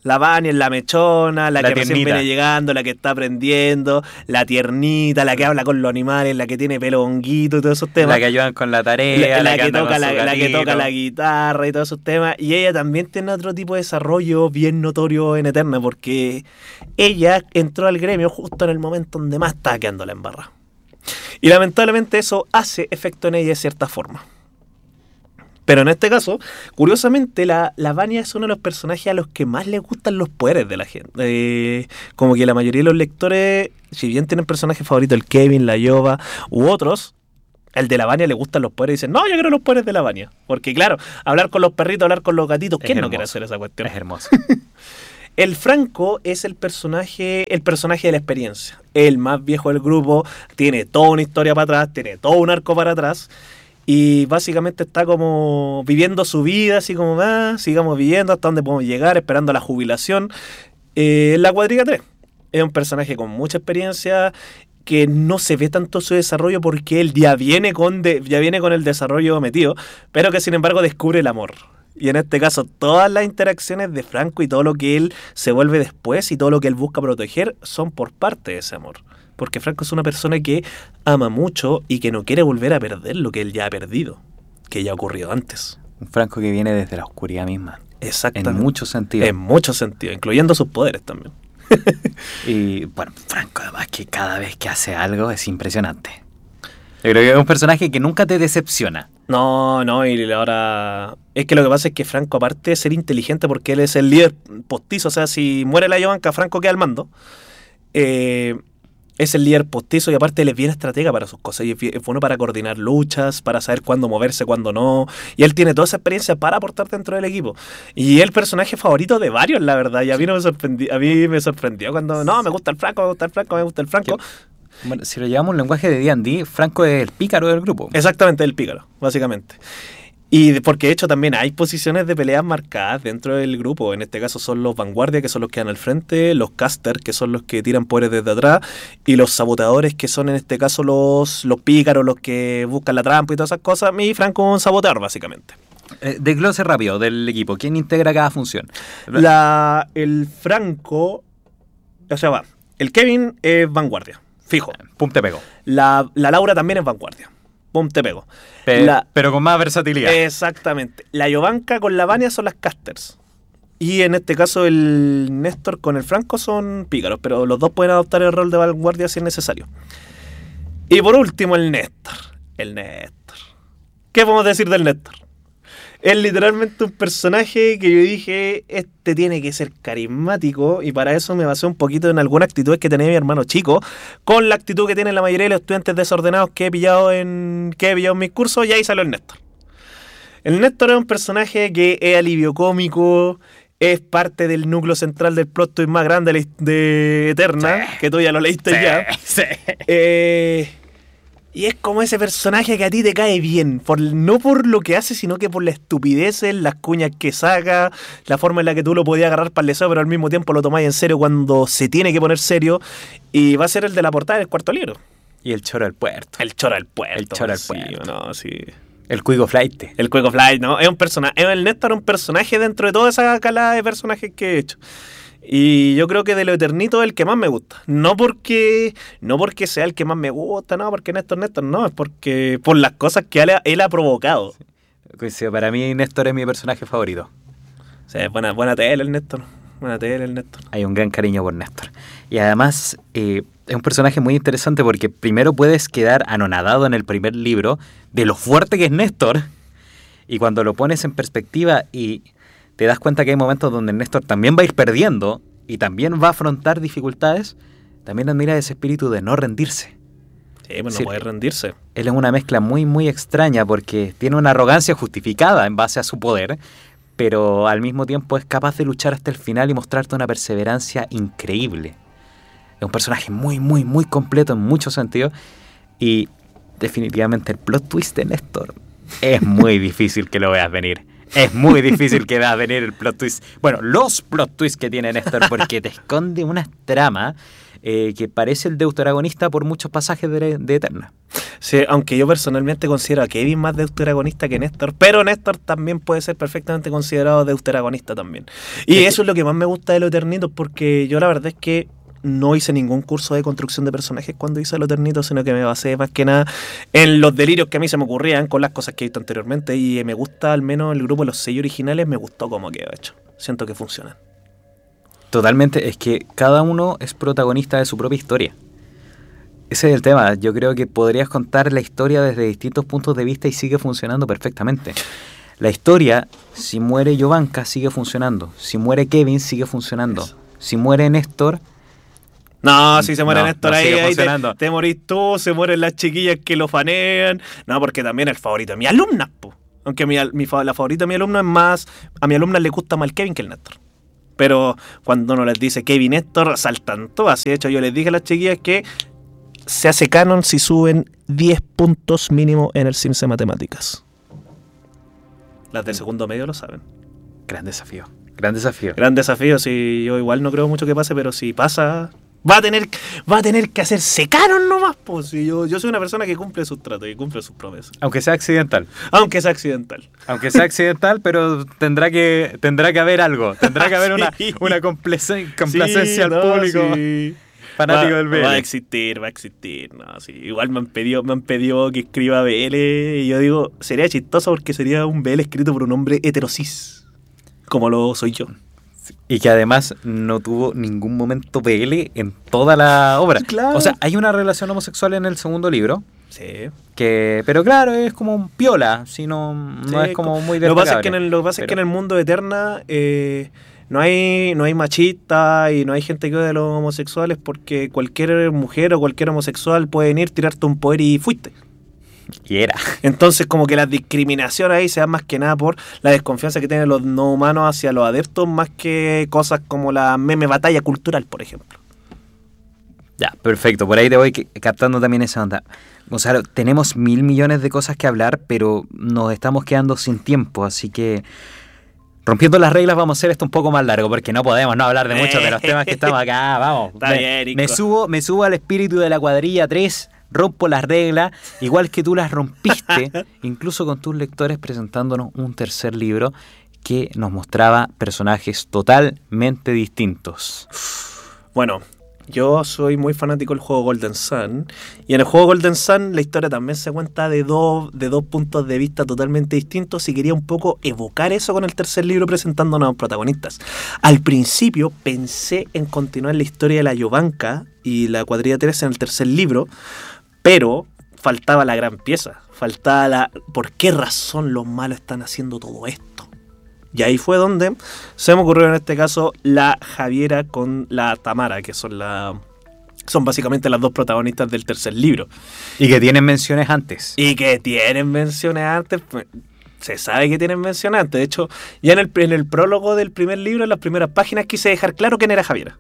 La Vania es la mechona, la, La que recién tiernita. viene llegando, la que está aprendiendo, la tiernita, la que habla con los animales, la que tiene pelo honguito y todos esos temas. La que ayudan con la tarea, La, la, la que, que anda toca con la, su la que gatito. toca la guitarra y todos esos temas. Y ella también tiene otro tipo de desarrollo bien notorio en Eterna, porque ella entró al gremio justo en el momento donde más estaba quedando la embarrada. Y lamentablemente eso hace efecto en ella de cierta forma. Pero en este caso, curiosamente, la, la Vania es uno de los personajes a los que más les gustan los poderes de la gente. Eh, como que la mayoría de los lectores, si bien tienen personajes favoritos, el Kevin, la Yoba u otros, el de la Vania le gustan los poderes y dicen, no, yo quiero los poderes de la Vania. Porque claro, hablar con los perritos, hablar con los gatitos, ¿quién no quiere hacer esa cuestión? Es hermoso. El Franco es el personaje, el personaje de la experiencia. El más viejo del grupo, tiene toda una historia para atrás, tiene todo un arco para atrás. Y básicamente está como viviendo su vida, así como, ah, sigamos viviendo hasta donde podemos llegar, esperando la jubilación. Eh, en la cuadriga tres. Es un personaje con mucha experiencia, que no se ve tanto su desarrollo porque él ya viene con, de, ya viene con el desarrollo metido, pero que sin embargo descubre el amor. Y en este caso, todas las interacciones de Franco y todo lo que él se vuelve después y todo lo que él busca proteger son por parte de ese amor. Porque Franco es una persona que ama mucho y que no quiere volver a perder lo que él ya ha perdido, que ya ha ocurrido antes. Un Franco que viene desde la oscuridad misma. Exactamente. En muchos sentidos. En muchos sentidos, incluyendo sus poderes también. Y bueno, Franco además que cada vez que hace algo es impresionante. Yo creo que es un personaje que nunca te decepciona. No, no, y ahora... Es que lo que pasa es que Franco, aparte de ser inteligente, porque él es el líder postizo, o sea, si muere la Yovanka, Franco queda al mando. Eh... Es el líder postizo y aparte él es bien estratega para sus cosas. Y es, es bueno para coordinar luchas, para saber cuándo moverse, cuándo no. Y él tiene toda esa experiencia para aportar dentro del equipo. Y es el personaje favorito de varios, la verdad. Y a mí, no me, sorprendi a mí me sorprendió cuando... No, me gusta el Franco, me gusta el Franco, me gusta el Franco. Bueno, si lo llevamos a un lenguaje de D and D, Franco es el pícaro del grupo. Exactamente, el pícaro, básicamente. Y porque de hecho también hay posiciones de peleas marcadas dentro del grupo. En este caso son los vanguardias, que son los que van al frente, los casters, que son los que tiran poderes desde atrás, y los saboteadores, que son en este caso los, los pícaros, los que buscan la trampa y todas esas cosas. Y Franco es un saboteador, básicamente. Eh, desglose rápido del equipo. ¿Quién integra cada función? La, el Franco... O sea, va. El Kevin es vanguardia, fijo. Pum, te pego. La, la Laura también es vanguardia. Pum, te pego. Pe La, pero con más versatilidad. Exactamente. La Yovanka con la Vania son las casters. Y en este caso el Néstor con el Franco son pícaros, pero los dos pueden adoptar el rol de vanguardia si es necesario. Y por último el Néstor. El Néstor. ¿Qué podemos decir del Néstor? Es literalmente un personaje que yo dije, este tiene que ser carismático, y para eso me basé un poquito en algunas actitudes que tenía mi hermano chico, con la actitud que tienen la mayoría de los estudiantes desordenados que he pillado en, que he pillado en mis cursos, y ahí salió el Néstor. El Néstor es un personaje que es alivio cómico, es parte del núcleo central del plot twist más grande de, de Eterna, sí, que tú ya lo leíste sí, ya. Sí. Eh... Y es como ese personaje que a ti te cae bien, por, no por lo que hace, sino que por la estupidez, las cuñas que saca, la forma en la que tú lo podías agarrar para el deseo, pero al mismo tiempo lo tomáis en serio cuando se tiene que poner serio. Y va a ser el de la portada del cuarto libro. Y el choro del puerto. El choro del puerto. El choro del sí, puerto. No, sí. El Cuico Flight. El Cuico Flight, ¿no? Es un personaje. El Néstor es un personaje dentro de toda esa calada de personajes que he hecho. Y yo creo que de lo eternito es el que más me gusta. No porque no porque sea el que más me gusta, no, porque Néstor, Néstor, no. Es porque por las cosas que él ha, él ha provocado. Sí. Para mí Néstor es mi personaje favorito. O sea, buena, buena tele el Néstor. Buena tele el Néstor. Hay un gran cariño por Néstor. Y además eh, es un personaje muy interesante porque primero puedes quedar anonadado en el primer libro de lo fuerte que es Néstor. Y cuando lo pones en perspectiva y te das cuenta que hay momentos donde Néstor también va a ir perdiendo y también va a afrontar dificultades, también admira ese espíritu de no rendirse. Sí, pues no sí, puede rendirse. Él es una mezcla muy, muy extraña porque tiene una arrogancia justificada en base a su poder, pero al mismo tiempo es capaz de luchar hasta el final y mostrarte una perseverancia increíble. Es un personaje muy, muy, muy completo en muchos sentidos y definitivamente el plot twist de Néstor es muy difícil que lo veas venir. Es muy difícil que veas venir el plot twist. Bueno, los plot twists que tiene Néstor, porque te esconde una trama eh, que parece el deuteragonista por muchos pasajes de, de Eterna. Sí, aunque yo personalmente considero a Kevin más deuteragonista que Néstor, pero Néstor también puede ser perfectamente considerado deuteragonista también. Y eso es lo que más me gusta de los Eternitos, porque yo la verdad es que no hice ningún curso de construcción de personajes cuando hice los Eternitos, sino que me basé más que nada en los delirios que a mí se me ocurrían con las cosas que he visto anteriormente, y me gusta, al menos el grupo de los seis originales, me gustó cómo quedó hecho. Siento que funcionan. Totalmente, es que cada uno es protagonista de su propia historia. Ese es el tema. Yo creo que podrías contar la historia desde distintos puntos de vista y sigue funcionando perfectamente. La historia, si muere Jovanka, sigue funcionando. Si muere Kevin, sigue funcionando. Eso. Si muere Néstor... No, si se muere no, Néstor, no ahí, ahí te, te morís tú, se mueren las chiquillas que lo fanean. No, porque también el favorito de mi alumna, po. Aunque mi, mi, la favorita de mi alumno es más... A mi alumna le gusta más el Kevin que el Néstor. Pero cuando uno les dice Kevin Néstor, saltan todas. De hecho, yo les dije a las chiquillas que se hace canon si suben diez puntos mínimo en el Sims de Matemáticas. Las del segundo medio lo saben. Gran desafío. Gran desafío. Gran desafío. Sí, yo igual no creo mucho que pase, pero si pasa... Va a tener, va a tener que hacerse canon nomás, pues. Si yo, yo soy una persona que cumple sus tratos y cumple sus promesas. Aunque sea accidental. Aunque sea accidental. Aunque sea accidental, pero tendrá que tendrá que haber algo. Tendrá que haber sí. una, una complacencia, complacencia sí, al no, público sí. fanático va, del B L. Va a existir, va a existir. No, sí. Igual me han pedido, me han pedido que escriba B L y yo digo, sería chistoso porque sería un B L escrito por un hombre heterosis, como lo soy yo. Y que además no tuvo ningún momento B L en toda la obra. Claro. O sea, hay una relación homosexual en el segundo libro. Sí. Que, pero claro, es como un piola, si no, no sí, es como muy destacable. Lo que pasa es que en el, lo que pasa pero... es que en el mundo de Eterna eh, no hay no hay machistas y no hay gente que odie a los homosexuales, porque cualquier mujer o cualquier homosexual puede venir, tirarte un poder y fuiste. Y era. Entonces, como que la discriminación ahí se da más que nada por la desconfianza que tienen los no humanos hacia los adeptos, más que cosas como la meme batalla cultural, por ejemplo. Ya, perfecto. Por ahí te voy captando también esa onda. Gonzalo, tenemos mil millones de cosas que hablar, pero nos estamos quedando sin tiempo, así que... Rompiendo las reglas, vamos a hacer esto un poco más largo, porque no podemos no hablar de muchos de los temas que estamos acá. Vamos. Está me, bien, Nico. me subo, me subo al espíritu de la cuadrilla tres, rompo las reglas, igual que tú las rompiste, incluso con tus lectores presentándonos un tercer libro que nos mostraba personajes totalmente distintos. Bueno, yo soy muy fanático del juego Golden Sun, y en el juego Golden Sun la historia también se cuenta de dos, de dos puntos de vista totalmente distintos, y quería un poco evocar eso con el tercer libro presentando a nuevos protagonistas. Al principio pensé en continuar la historia de la Jovanka y la cuadrilla tres en el tercer libro, pero faltaba la gran pieza, faltaba la... ¿Por qué razón los malos están haciendo todo esto? Y ahí fue donde se me ocurrió en este caso la Javiera con la Tamara, que son la son básicamente las dos protagonistas del tercer libro. Y que tienen menciones antes. Y que tienen menciones antes. Se sabe que tienen menciones antes. De hecho, ya en el, en el prólogo del primer libro, en las primeras páginas, quise dejar claro quién era Javiera.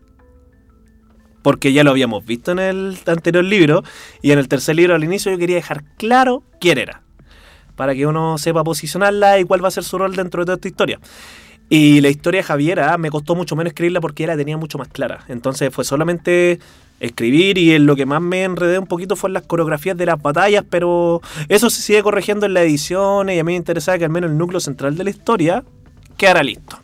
Porque ya lo habíamos visto en el anterior libro, y en el tercer libro al inicio yo quería dejar claro quién era, para que uno sepa posicionarla y cuál va a ser su rol dentro de toda esta historia. Y la historia de Javiera me costó mucho menos escribirla porque ella la tenía mucho más clara. Entonces fue solamente escribir, y en lo que más me enredé un poquito fue en las coreografías de las batallas, pero eso se sigue corrigiendo en las ediciones, y a mí me interesaba que al menos el núcleo central de la historia quedara listo.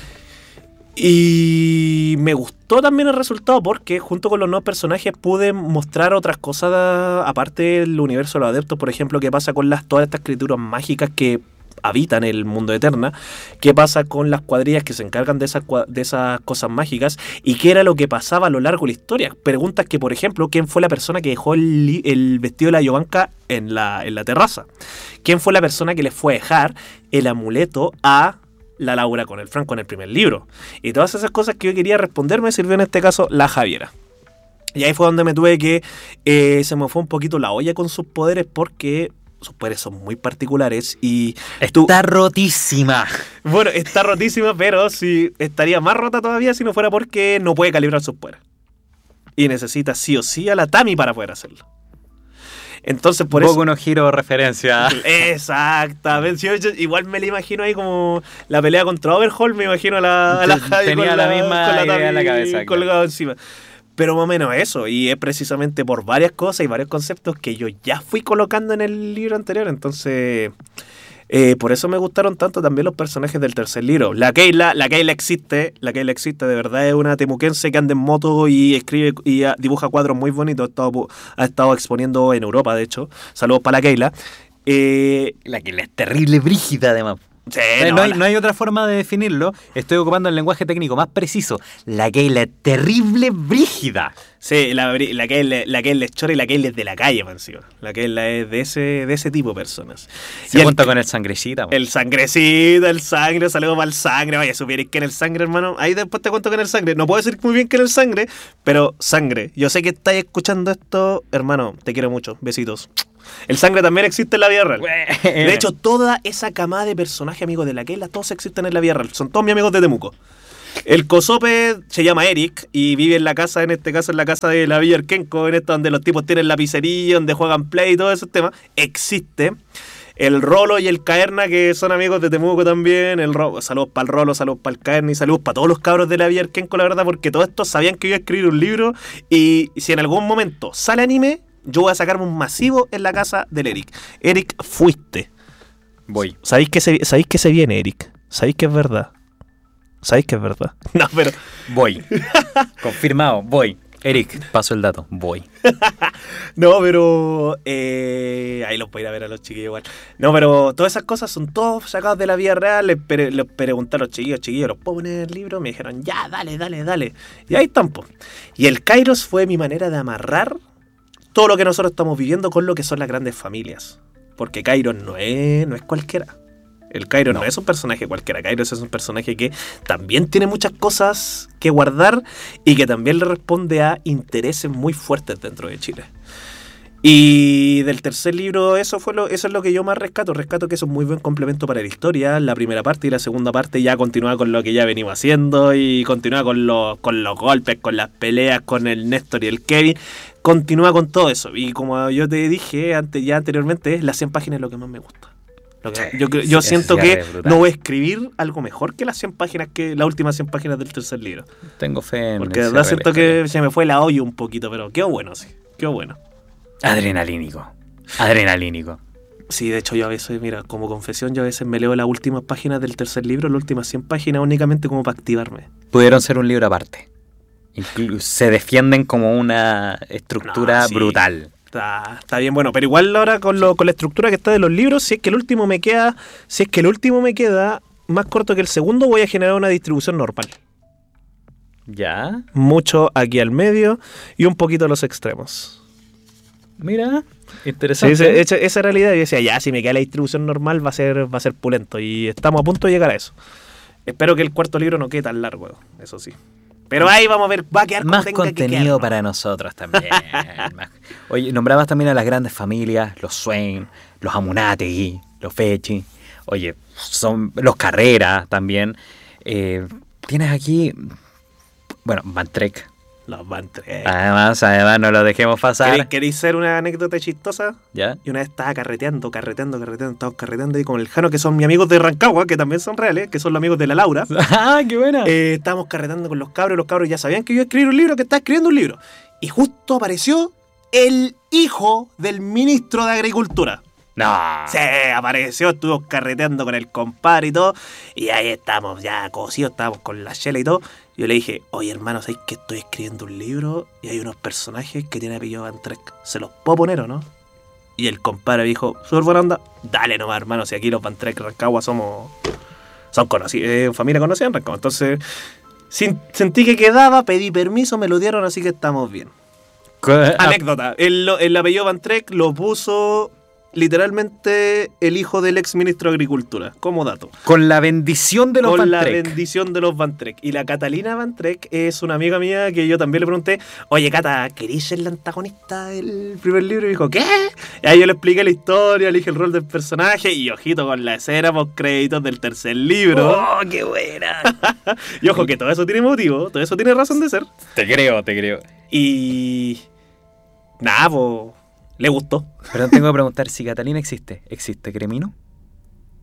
Y me gustó también el resultado porque junto con los nuevos personajes pude mostrar otras cosas aparte del universo de los adeptos. Por ejemplo, qué pasa con las, todas estas criaturas mágicas que habitan el mundo Eterna, qué pasa con las cuadrillas que se encargan de esas, de esas cosas mágicas, y qué era lo que pasaba a lo largo de la historia. Preguntas que, por ejemplo, ¿quién fue la persona que dejó el, el vestido de la Jovanka en la, en la terraza? ¿Quién fue la persona que le fue a dejar el amuleto a la Laura con el Franco en el primer libro? Y todas esas cosas que yo quería responder me sirvió en este caso la Javiera. Y ahí fue donde me tuve que... Eh, se me fue un poquito la olla con sus poderes, porque sus poderes son muy particulares y... Está tú, rotísima. Bueno, está rotísima, pero sí, estaría más rota todavía si no fuera porque no puede calibrar sus poderes. Y necesita sí o sí a la Tami para poder hacerlo. Entonces, por Boku eso... no Hero referencia. Exactamente. Yo, yo, igual me la imagino ahí como la pelea contra Overhaul, me imagino a la, a la Javi Tenía con la, la misma con la idea Tami en la cabeza. colgado encima. Pero más o menos eso, y es precisamente por varias cosas y varios conceptos que yo ya fui colocando en el libro anterior, entonces... Eh, por eso me gustaron tanto también los personajes del tercer libro. La Keila, la Keila existe, la Keila existe, de verdad es una temuquense que anda en moto y escribe y uh, dibuja cuadros muy bonitos. Ha estado, ha estado exponiendo en Europa, de hecho. Saludos para la Keila. Eh, La Keila es terrible, brígida además. sí, no, no, no, hay, la- no hay otra forma de definirlo. Estoy ocupando el lenguaje técnico más preciso. La Keila es terrible, brígida. Sí, la, la Keila la Keila es chora y la Keila es de la calle, man, sí. La Keila es de ese, de ese tipo de personas. Se Y el- cuenta con el sangrecita. man. El sangrecito, el sangre, saludos para el sangre. Vaya, supierais que en el sangre, hermano. Ahí después te cuento que en el sangre. No puedo decir muy bien que en el sangre, pero sangre. Yo sé que estáis escuchando esto, hermano. Te quiero mucho. Besitos. El sangre también existe en la vida real. De hecho, toda esa camada de personajes amigos de la Keila, todos existen en la vida real. Son todos mis amigos de Temuco. El cosope se llama Eric y vive en la casa, en este caso en la casa de la Villa Arquenco, en esta donde los tipos tienen la pizzería, donde juegan play y todo ese tema. Existe. El Rolo y el Caerna, que son amigos de Temuco también. El Ro- saludos para el Rolo, saludos para el Caerna y saludos para todos los cabros de la Villa Arquenco, la verdad, porque todos estos sabían que iba a escribir un libro y si en algún momento sale anime, yo voy a sacarme un masivo en la casa del Eric. Eric, fuiste. Voy. ¿Sabéis que se, ¿sabéis que se viene, Eric? ¿Sabéis que es verdad? ¿Sabéis que es verdad? No, pero... Voy. Confirmado. Voy. Eric, paso el dato. Voy. No, pero... eh, ahí los voy a ir a ver a los chiquillos igual. No, pero todas esas cosas son todos sacados de la vida real. Les, pre- les pregunté a los chiquillos, chiquillos, ¿los puedo poner en el libro? Me dijeron, ya, dale, dale, dale. Y ahí están, po. Y el Kairos fue mi manera de amarrar todo lo que nosotros estamos viviendo con lo que son las grandes familias. Porque Kairos no es, no es cualquiera. El Kairos no. no es un personaje cualquiera. Kairos es un personaje que también tiene muchas cosas que guardar y que también le responde a intereses muy fuertes dentro de Chile. Y del tercer libro, eso fue lo, eso es lo que yo más rescato. Rescato que es un muy buen complemento para la historia. La primera parte y la segunda parte ya continúa con lo que ya venimos haciendo y continúa con los, con los golpes, con las peleas, con el Néstor y el Kevin. Continúa con todo eso. Y como yo te dije antes, ya anteriormente, las cien páginas es lo que más me gusta. Lo que- yo creo- yo Sí, siento ese que cierre es brutal. no voy a escribir algo mejor que las cien páginas, que las últimas cien páginas del tercer libro. Tengo fe en Porque de el verdad cierre de siento la historia. que se me fue la olla un poquito, pero qué bueno, sí. Qué bueno. Adrenalínico. Adrenalínico. Sí, de hecho yo a veces, mira, como confesión, yo a veces me leo las últimas páginas del tercer libro, las últimas cien páginas únicamente como para activarme. Pudieron ser un libro aparte. Inclu- se defienden como una estructura No, sí. brutal. Está, está bien bueno, pero igual ahora con, lo, con la estructura que está de los libros, si es que el último me queda, si es que el último me queda más corto que el segundo, voy a generar una distribución normal. ¿Ya? Mucho aquí al medio y un poquito a los extremos. Mira, Sí, interesante. ese- esa, esa era la idea. Yo decía, ya, si me queda la distribución normal va a ser, va a ser pulento. Y estamos a punto de llegar a eso. Espero que el cuarto libro no quede tan largo, eso sí. Pero ahí vamos a ver, va a quedar como Más tenga que contenido quedar, ¿no? para nosotros también. Más- Oye, nombrabas también a las grandes familias, los Swain, los Amunategui, los Fechi. Oye, son los Carrera también. Eh, tienes aquí, bueno, Van Trek. Los Van Trek. Además, además, no lo dejemos ¿Queréis, pasar. queréis ser una anécdota chistosa? ¿Ya? Y una vez estaba carreteando, carreteando, carreteando, estaba carreteando ahí con el Jano, que son mis amigos de Rancagua, que también son reales, que son los amigos de la Laura. ¡Ah, qué buena! Eh, estábamos carreteando con los cabros, los cabros ya sabían que yo iba a escribir un libro, que estaba escribiendo un libro. Y justo apareció el hijo del ministro de Agricultura. No. Sí, apareció, estuvimos carreteando con el compadre y todo. Y ahí estamos ya cosidos, estábamos con la chela y todo. Yo le dije, oye hermano, ¿sabes que estoy escribiendo un libro y hay unos personajes que tienen apellido Van Trek? ¿Se los puedo poner o no? Y el compadre dijo, súper buena onda, dale nomás hermano, si aquí los Van Trek Rancagua somos... Son conocidos, eh, familia conocida en Rancagua. Entonces, sin- sentí que quedaba, pedí permiso, me lo dieron, así que estamos bien. Ah, Anécdota, el, el apellido Van Trek lo puso literalmente el hijo del ex ministro de Agricultura, como dato. con la bendición de los Con Van la Trek. bendición de los Van Trek. Y la Catalina Van Trek es una amiga mía que yo también le pregunté, oye Cata, ¿querís ser la antagonista del primer libro? Y me dijo, ¿qué? Y ahí yo le expliqué la historia, le dije el rol del personaje y ojito con la escena post créditos del tercer libro. ¡Oh, qué buena! Y ojo que todo eso tiene motivo, todo eso tiene razón de ser. Te creo, te creo. Y... nada, pues... le gustó. Pero tengo que preguntar si Catalina existe. ¿Existe Cremino?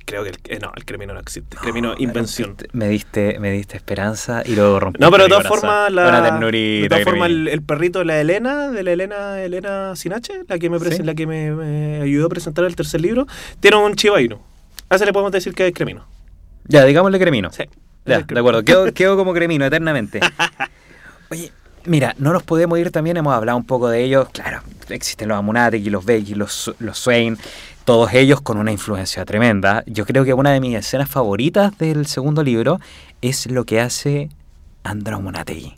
Creo que el, eh, no, el Cremino no existe. El Cremino, invención. Me diste, me diste esperanza y luego rompiste. No, pero de mi todas corazón. formas, la, Una de ternurita, todas formas Cremino. el, el perrito de la Elena, de la Elena, Elena Sinache, la que me presen- ¿Sí? la que me, me ayudó a presentar el tercer libro, tiene un Chiba Inu. A ese le podemos decir que es Cremino. Ya, digámosle Cremino. Sí. Ya, es el de acuerdo. Quedo, quedo como Cremino eternamente. Oye, mira, no nos podemos ir también, hemos hablado un poco de ellos. Claro, existen los Amunateki, los Beiki, los, los Swain, todos ellos con una influencia tremenda. Yo creo que una de mis escenas favoritas del segundo libro es lo que hace Andro Amunateki.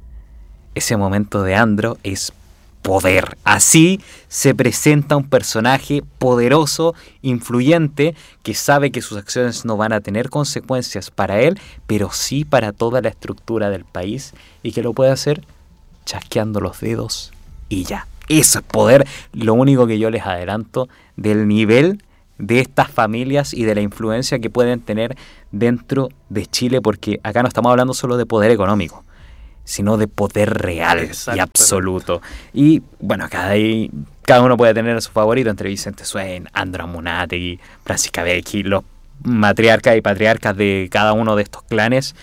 Ese momento de Andro es poder. Así se presenta un personaje poderoso, influyente, que sabe que sus acciones no van a tener consecuencias para él, pero sí para toda la estructura del país, y que lo puede hacer chasqueando los dedos y ya. Eso es poder. Lo único que yo les adelanto del nivel de estas familias y de la influencia que pueden tener dentro de Chile, porque acá no estamos hablando solo de poder económico, sino de poder real y absoluto. Y bueno, cada, ahí, cada uno puede tener a su favorito entre Vicente Swain, Andro Amunateki, Francisca Becky, los matriarcas y patriarcas de cada uno de estos clanes,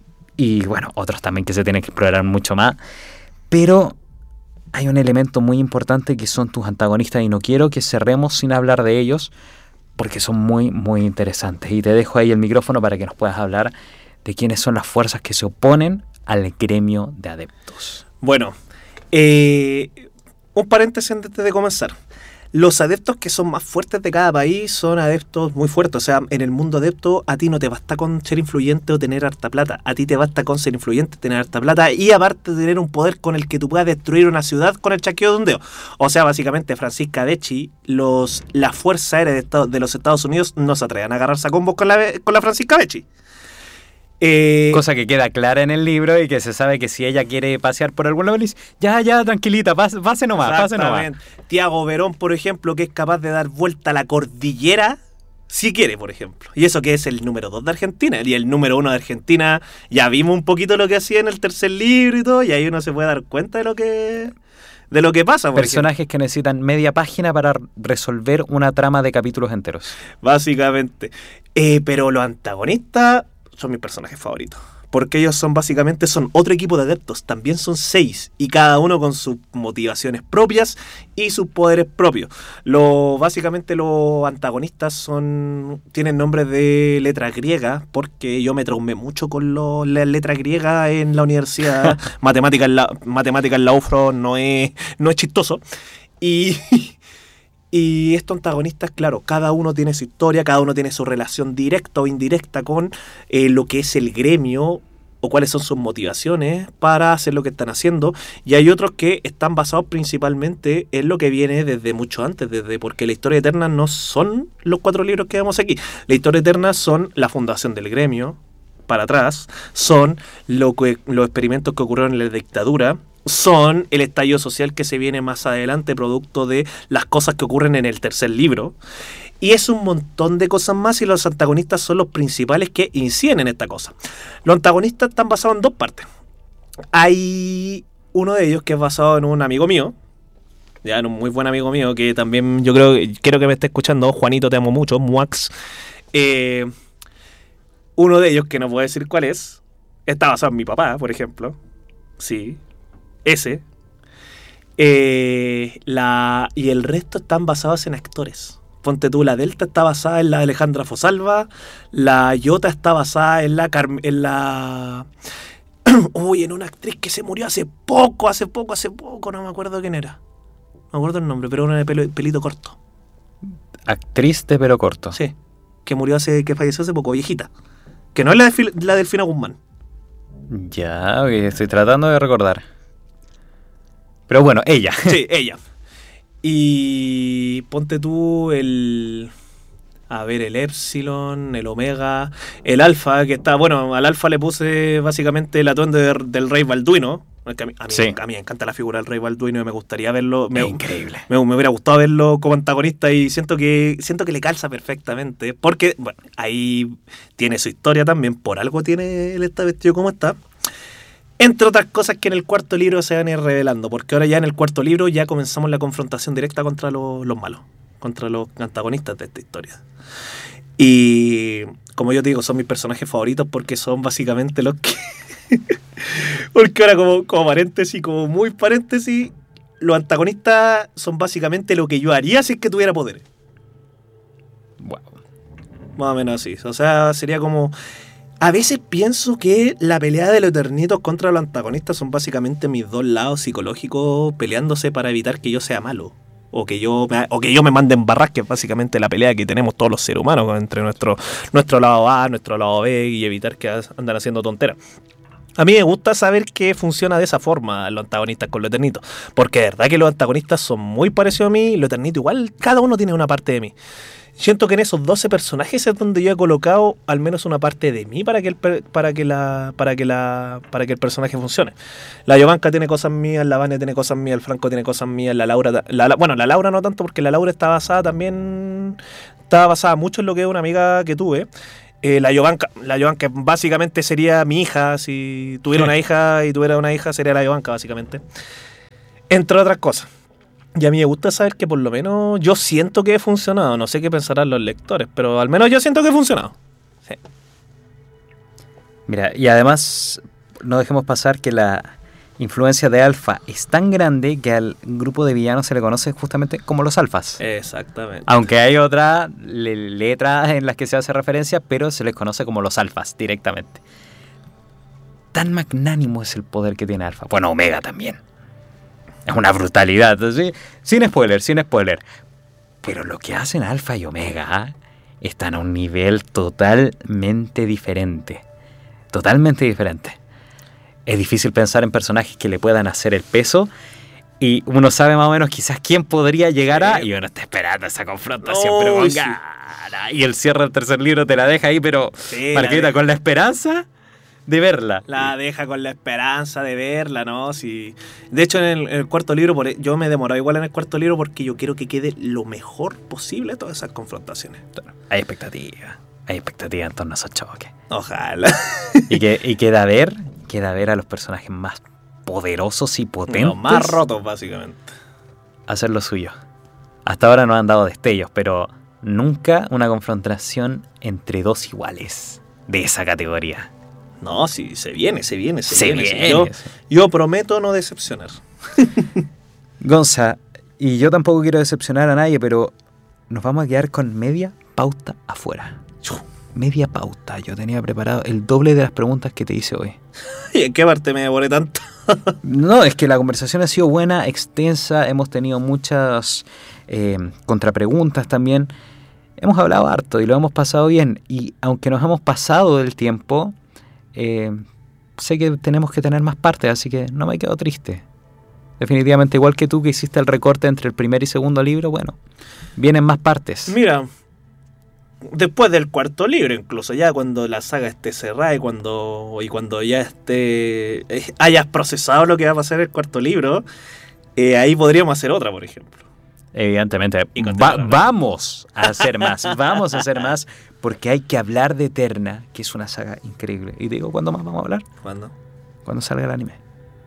y bueno, otros también que se tienen que explorar mucho más. Pero hay un elemento muy importante que son tus antagonistas, y no quiero que cerremos sin hablar de ellos, porque son muy, muy interesantes. Y te dejo ahí el micrófono para que nos puedas hablar de quiénes son las fuerzas que se oponen al gremio de adeptos. Bueno, eh, un paréntesis antes de comenzar. Los adeptos que son más fuertes de cada país son adeptos muy fuertes. O sea, en el mundo adepto a ti no te basta con ser influyente o tener harta plata. A ti te basta con ser influyente, tener harta plata y aparte tener un poder con el que tú puedas destruir una ciudad con el chasquido de un dedo. O sea, básicamente Francisca Becci, los, la Fuerza Aérea de, Estado, de los Estados Unidos no se atreven a agarrarse a combos con la, con la Francisca Becci. Eh, Cosa que queda clara en el libro y que se sabe que si ella quiere pasear por algún lado, le dice, ya, ya, tranquilita, pase, pase nomás, pase nomás. Tiago Verón, por ejemplo, que es capaz de dar vuelta a la cordillera, si quiere, por ejemplo. Y eso que es el número dos de Argentina. Y el número uno de Argentina, ya vimos un poquito lo que hacía en el tercer libro y todo, y ahí uno se puede dar cuenta de lo que... de lo que pasa. Personajes ejemplo. que necesitan media página para resolver una trama de capítulos enteros. Básicamente. Eh, pero los antagonistas son mis personajes favoritos. Porque ellos son básicamente son otro equipo de adeptos. También son seis. Y cada uno con sus motivaciones propias y sus poderes propios. Lo, básicamente los antagonistas son tienen nombres de letra griega. Porque yo me traumé mucho con lo, las letras griegas en la universidad. matemática, en la, matemática en la U F R O no es, no es chistoso. Y... Y estos antagonistas, claro, cada uno tiene su historia, cada uno tiene su relación directa o indirecta con eh, lo que es el gremio o cuáles son sus motivaciones para hacer lo que están haciendo. Y hay otros que están basados principalmente en lo que viene desde mucho antes, desde porque la historia eterna no son los cuatro libros que vemos aquí. La historia eterna son la fundación del gremio, para atrás, son lo que, los experimentos que ocurrieron en la dictadura, son el estallido social que se viene más adelante, producto de las cosas que ocurren en el tercer libro. Y es un montón de cosas más y los antagonistas son los principales que inciden en esta cosa. Los antagonistas están basados en dos partes. Hay uno de ellos que es basado en un amigo mío, ya en un muy buen amigo mío, que también yo creo, quiero que me esté escuchando, Juanito, te amo mucho, Muax. Eh, uno de ellos, que no puedo decir cuál es, está basado en mi papá, por ejemplo. Sí. Ese. Eh, la, y el resto están basados en actores. Ponte tú, la Delta está basada en la Alejandra Fosalva. La Iota está basada en la... Carme, en la uy, en una actriz que se murió hace poco, hace poco, hace poco. No me acuerdo quién era. No me acuerdo el nombre, pero una de pelo, pelito corto. Actriz de pelo corto. Sí. Que murió hace... que falleció hace poco, viejita. Que no es la, de, la Delfina Guzmán. Ya, okay, estoy tratando de recordar. Pero bueno, ella. Sí, ella. Y ponte tú el... A ver, el Epsilon, el Omega, el Alfa, que está... Bueno, al Alfa le puse básicamente el atuendo de, del Rey Balduino. A mí, a, mí, sí. a mí me encanta la figura del Rey Balduino y me gustaría verlo... Me, increíble. Me, me hubiera gustado verlo como antagonista y siento que siento que le calza perfectamente. Porque, bueno, ahí tiene su historia también. Por algo tiene él está vestido como está. Entre otras cosas que en el cuarto libro se van a ir revelando, porque ahora ya en el cuarto libro ya comenzamos la confrontación directa contra los, los malos, contra los antagonistas de esta historia. Y como yo te digo, son mis personajes favoritos porque son básicamente los que... porque ahora como, como paréntesis, como muy paréntesis, los antagonistas son básicamente lo que yo haría si es que tuviera poderes. Wow. Más o menos así. O sea, sería como... A veces pienso que la pelea de los Eternitos contra los antagonistas son básicamente mis dos lados psicológicos peleándose para evitar que yo sea malo. O que yo me, o que yo me mande en barras, que es básicamente la pelea que tenemos todos los seres humanos entre nuestro, nuestro lado A, nuestro lado B, y evitar que andan haciendo tonteras. A mí me gusta saber que funciona de esa forma los antagonistas con los Eternitos. Porque de verdad que los antagonistas son muy parecidos a mí y los Eternitos igual, cada uno tiene una parte de mí. Siento que en esos doce personajes es donde yo he colocado al menos una parte de mí para que el, para que la, para que la, para que el personaje funcione. La Jovanka tiene cosas mías, la Vania tiene cosas mías, el Franco tiene cosas mías, la Laura, la, bueno, la Laura no tanto porque la Laura está basada también, está basada mucho en lo que es una amiga que tuve. Eh, la Jovanka, la Jovanka básicamente sería mi hija, si tuviera una hija y tuviera una hija sería la Jovanka básicamente. Entre otras cosas. Y a mí me gusta saber que por lo menos yo siento que he funcionado. No sé qué pensarán los lectores, pero al menos yo siento que he funcionado. Sí. Mira, y además no dejemos pasar que la influencia de Alpha es tan grande que al grupo de villanos se le conoce justamente como los alfas. Exactamente. Aunque hay otras le letras en las que se hace referencia, pero se les conoce como los alfas directamente. Tan magnánimo es el poder que tiene Alpha. Bueno, Omega también. Es una brutalidad, ¿sí? Sin spoiler, sin spoiler. Pero lo que hacen Alpha y Omega están a un nivel totalmente diferente. Totalmente diferente. Es difícil pensar en personajes que le puedan hacer el peso. Y uno sabe más o menos quizás quién podría llegar a... Y uno está esperando esa confrontación, oh, pero con sí. gana. Y el cierre del tercer libro te la deja ahí, pero... Sí, Marquita, la con la esperanza... de verla. La deja con la esperanza de verla, ¿no? Si, de hecho, en el, en el cuarto libro, por, yo me he demorado igual en el cuarto libro porque yo quiero que quede lo mejor posible todas esas confrontaciones. Claro. Hay expectativa. Hay expectativa en torno a esos choques. Ojalá. Y, que, y queda ver, queda ver a los personajes más poderosos y potentes. Los más rotos, básicamente. Hacer lo suyo. Hasta ahora no han dado destellos, pero nunca una confrontación entre dos iguales de esa categoría. No, sí, se viene, se viene, se, se viene. viene. Yo, yo prometo no decepcionar. Gonza, y yo tampoco quiero decepcionar a nadie, pero nos vamos a quedar con media pauta afuera. Media pauta. Yo tenía preparado el doble de las preguntas que te hice hoy. ¿Y en qué parte me demoré tanto? No, es que la conversación ha sido buena, extensa, hemos tenido muchas eh, contrapreguntas también. Hemos hablado harto y lo hemos pasado bien. Y aunque nos hemos pasado del tiempo... Eh, sé que tenemos que tener más partes, así que no me quedo triste. Definitivamente, igual que tú que hiciste el recorte entre el primer y segundo libro, bueno, vienen más partes. Mira, después del cuarto libro, incluso ya cuando la saga esté cerrada y cuando, y cuando ya esté eh, hayas procesado lo que va a pasar el cuarto libro, eh, ahí podríamos hacer otra, por ejemplo. Evidentemente, va, vamos a hacer más, vamos a hacer más, porque hay que hablar de Eterna, que es una saga increíble. Y te digo, ¿cuándo más vamos a hablar? ¿Cuándo? Cuando salga el anime.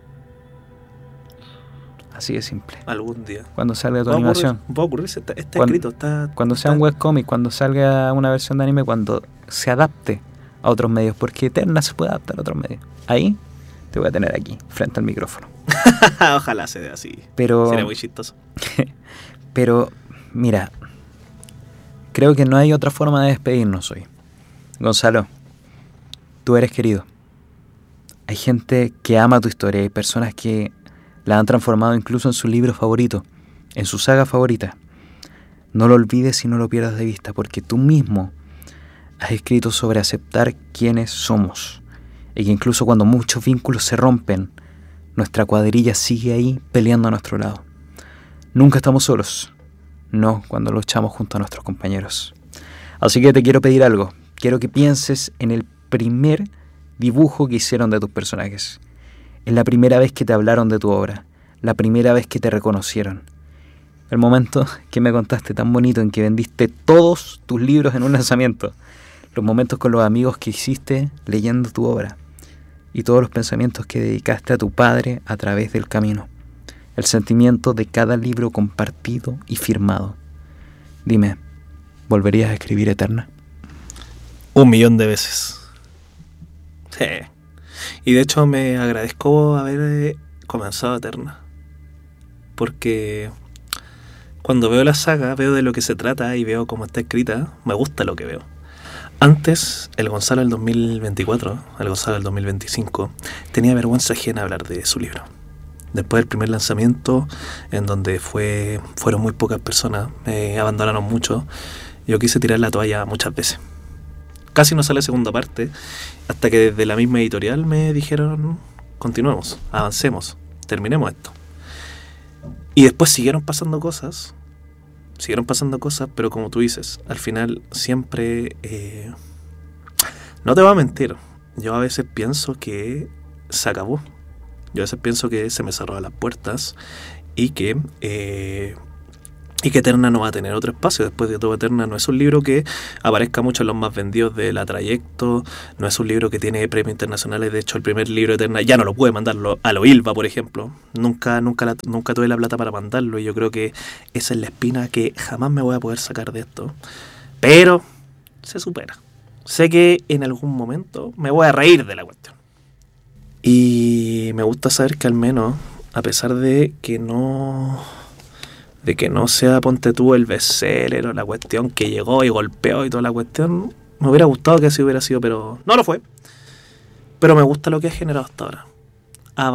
Así de simple. Algún día. Cuando salga tu va animación. Ocurrir, va a ocurrir, está, está cuando, escrito, está... Cuando sea está... un webcomic, cuando salga una versión de anime, cuando se adapte a otros medios, porque Eterna se puede adaptar a otros medios. Ahí te voy a tener aquí, frente al micrófono. Ojalá se dé así. Pero, sería muy chistoso. Pero, mira, creo que no hay otra forma de despedirnos hoy. Gonzalo, tú eres querido. Hay gente que ama tu historia, hay personas que la han transformado incluso en su libro favorito, en su saga favorita. No lo olvides y no lo pierdas de vista, porque tú mismo has escrito sobre aceptar quiénes somos, y que incluso cuando muchos vínculos se rompen, nuestra cuadrilla sigue ahí peleando a nuestro lado. Nunca estamos solos, no cuando luchamos junto a nuestros compañeros. Así que te quiero pedir algo. Quiero que pienses en el primer dibujo que hicieron de tus personajes. En la primera vez que te hablaron de tu obra. La primera vez que te reconocieron. El momento que me contaste tan bonito en que vendiste todos tus libros en un lanzamiento. Los momentos con los amigos que hiciste leyendo tu obra. Y todos los pensamientos que dedicaste a tu padre a través del camino. El sentimiento de cada libro compartido y firmado. Dime, ¿volverías a escribir Eterna? Un millón de veces. Sí. Y de hecho me agradezco haber eh, comenzado Eterna. Porque cuando veo la saga, veo de lo que se trata y veo cómo está escrita, me gusta lo que veo. Antes, el Gonzalo del dos mil veinticuatro, el Gonzalo del dos mil veinticinco, tenía vergüenza ajena hablar de su libro. Después del primer lanzamiento, en donde fue fueron muy pocas personas, me abandonaron mucho, yo quise tirar la toalla muchas veces. Casi no sale segunda parte, hasta que desde la misma editorial me dijeron, continuemos, avancemos, terminemos esto. Y después siguieron pasando cosas, siguieron pasando cosas, pero como tú dices, al final siempre, eh, no te voy a mentir, yo a veces pienso que se acabó. Yo a veces pienso que se me cerraron las puertas y que eh, y que Eterna no va a tener otro espacio. Después de todo, Eterna no es un libro que aparezca mucho en los más vendidos de la Trayecto, no es un libro que tiene premios internacionales. De hecho, el primer libro de Eterna ya no lo puede mandarlo a lo Ilva, por ejemplo. Nunca, nunca, la, nunca tuve la plata para mandarlo y yo creo que esa es la espina que jamás me voy a poder sacar de esto. Pero se supera. Sé que en algún momento me voy a reír de la cuestión. Y me gusta saber que al menos, a pesar de que no de que no sea, ponte tú, el bestseller o la cuestión que llegó y golpeó y toda la cuestión, me hubiera gustado que así hubiera sido, pero no lo fue. Pero me gusta lo que ha generado hasta ahora.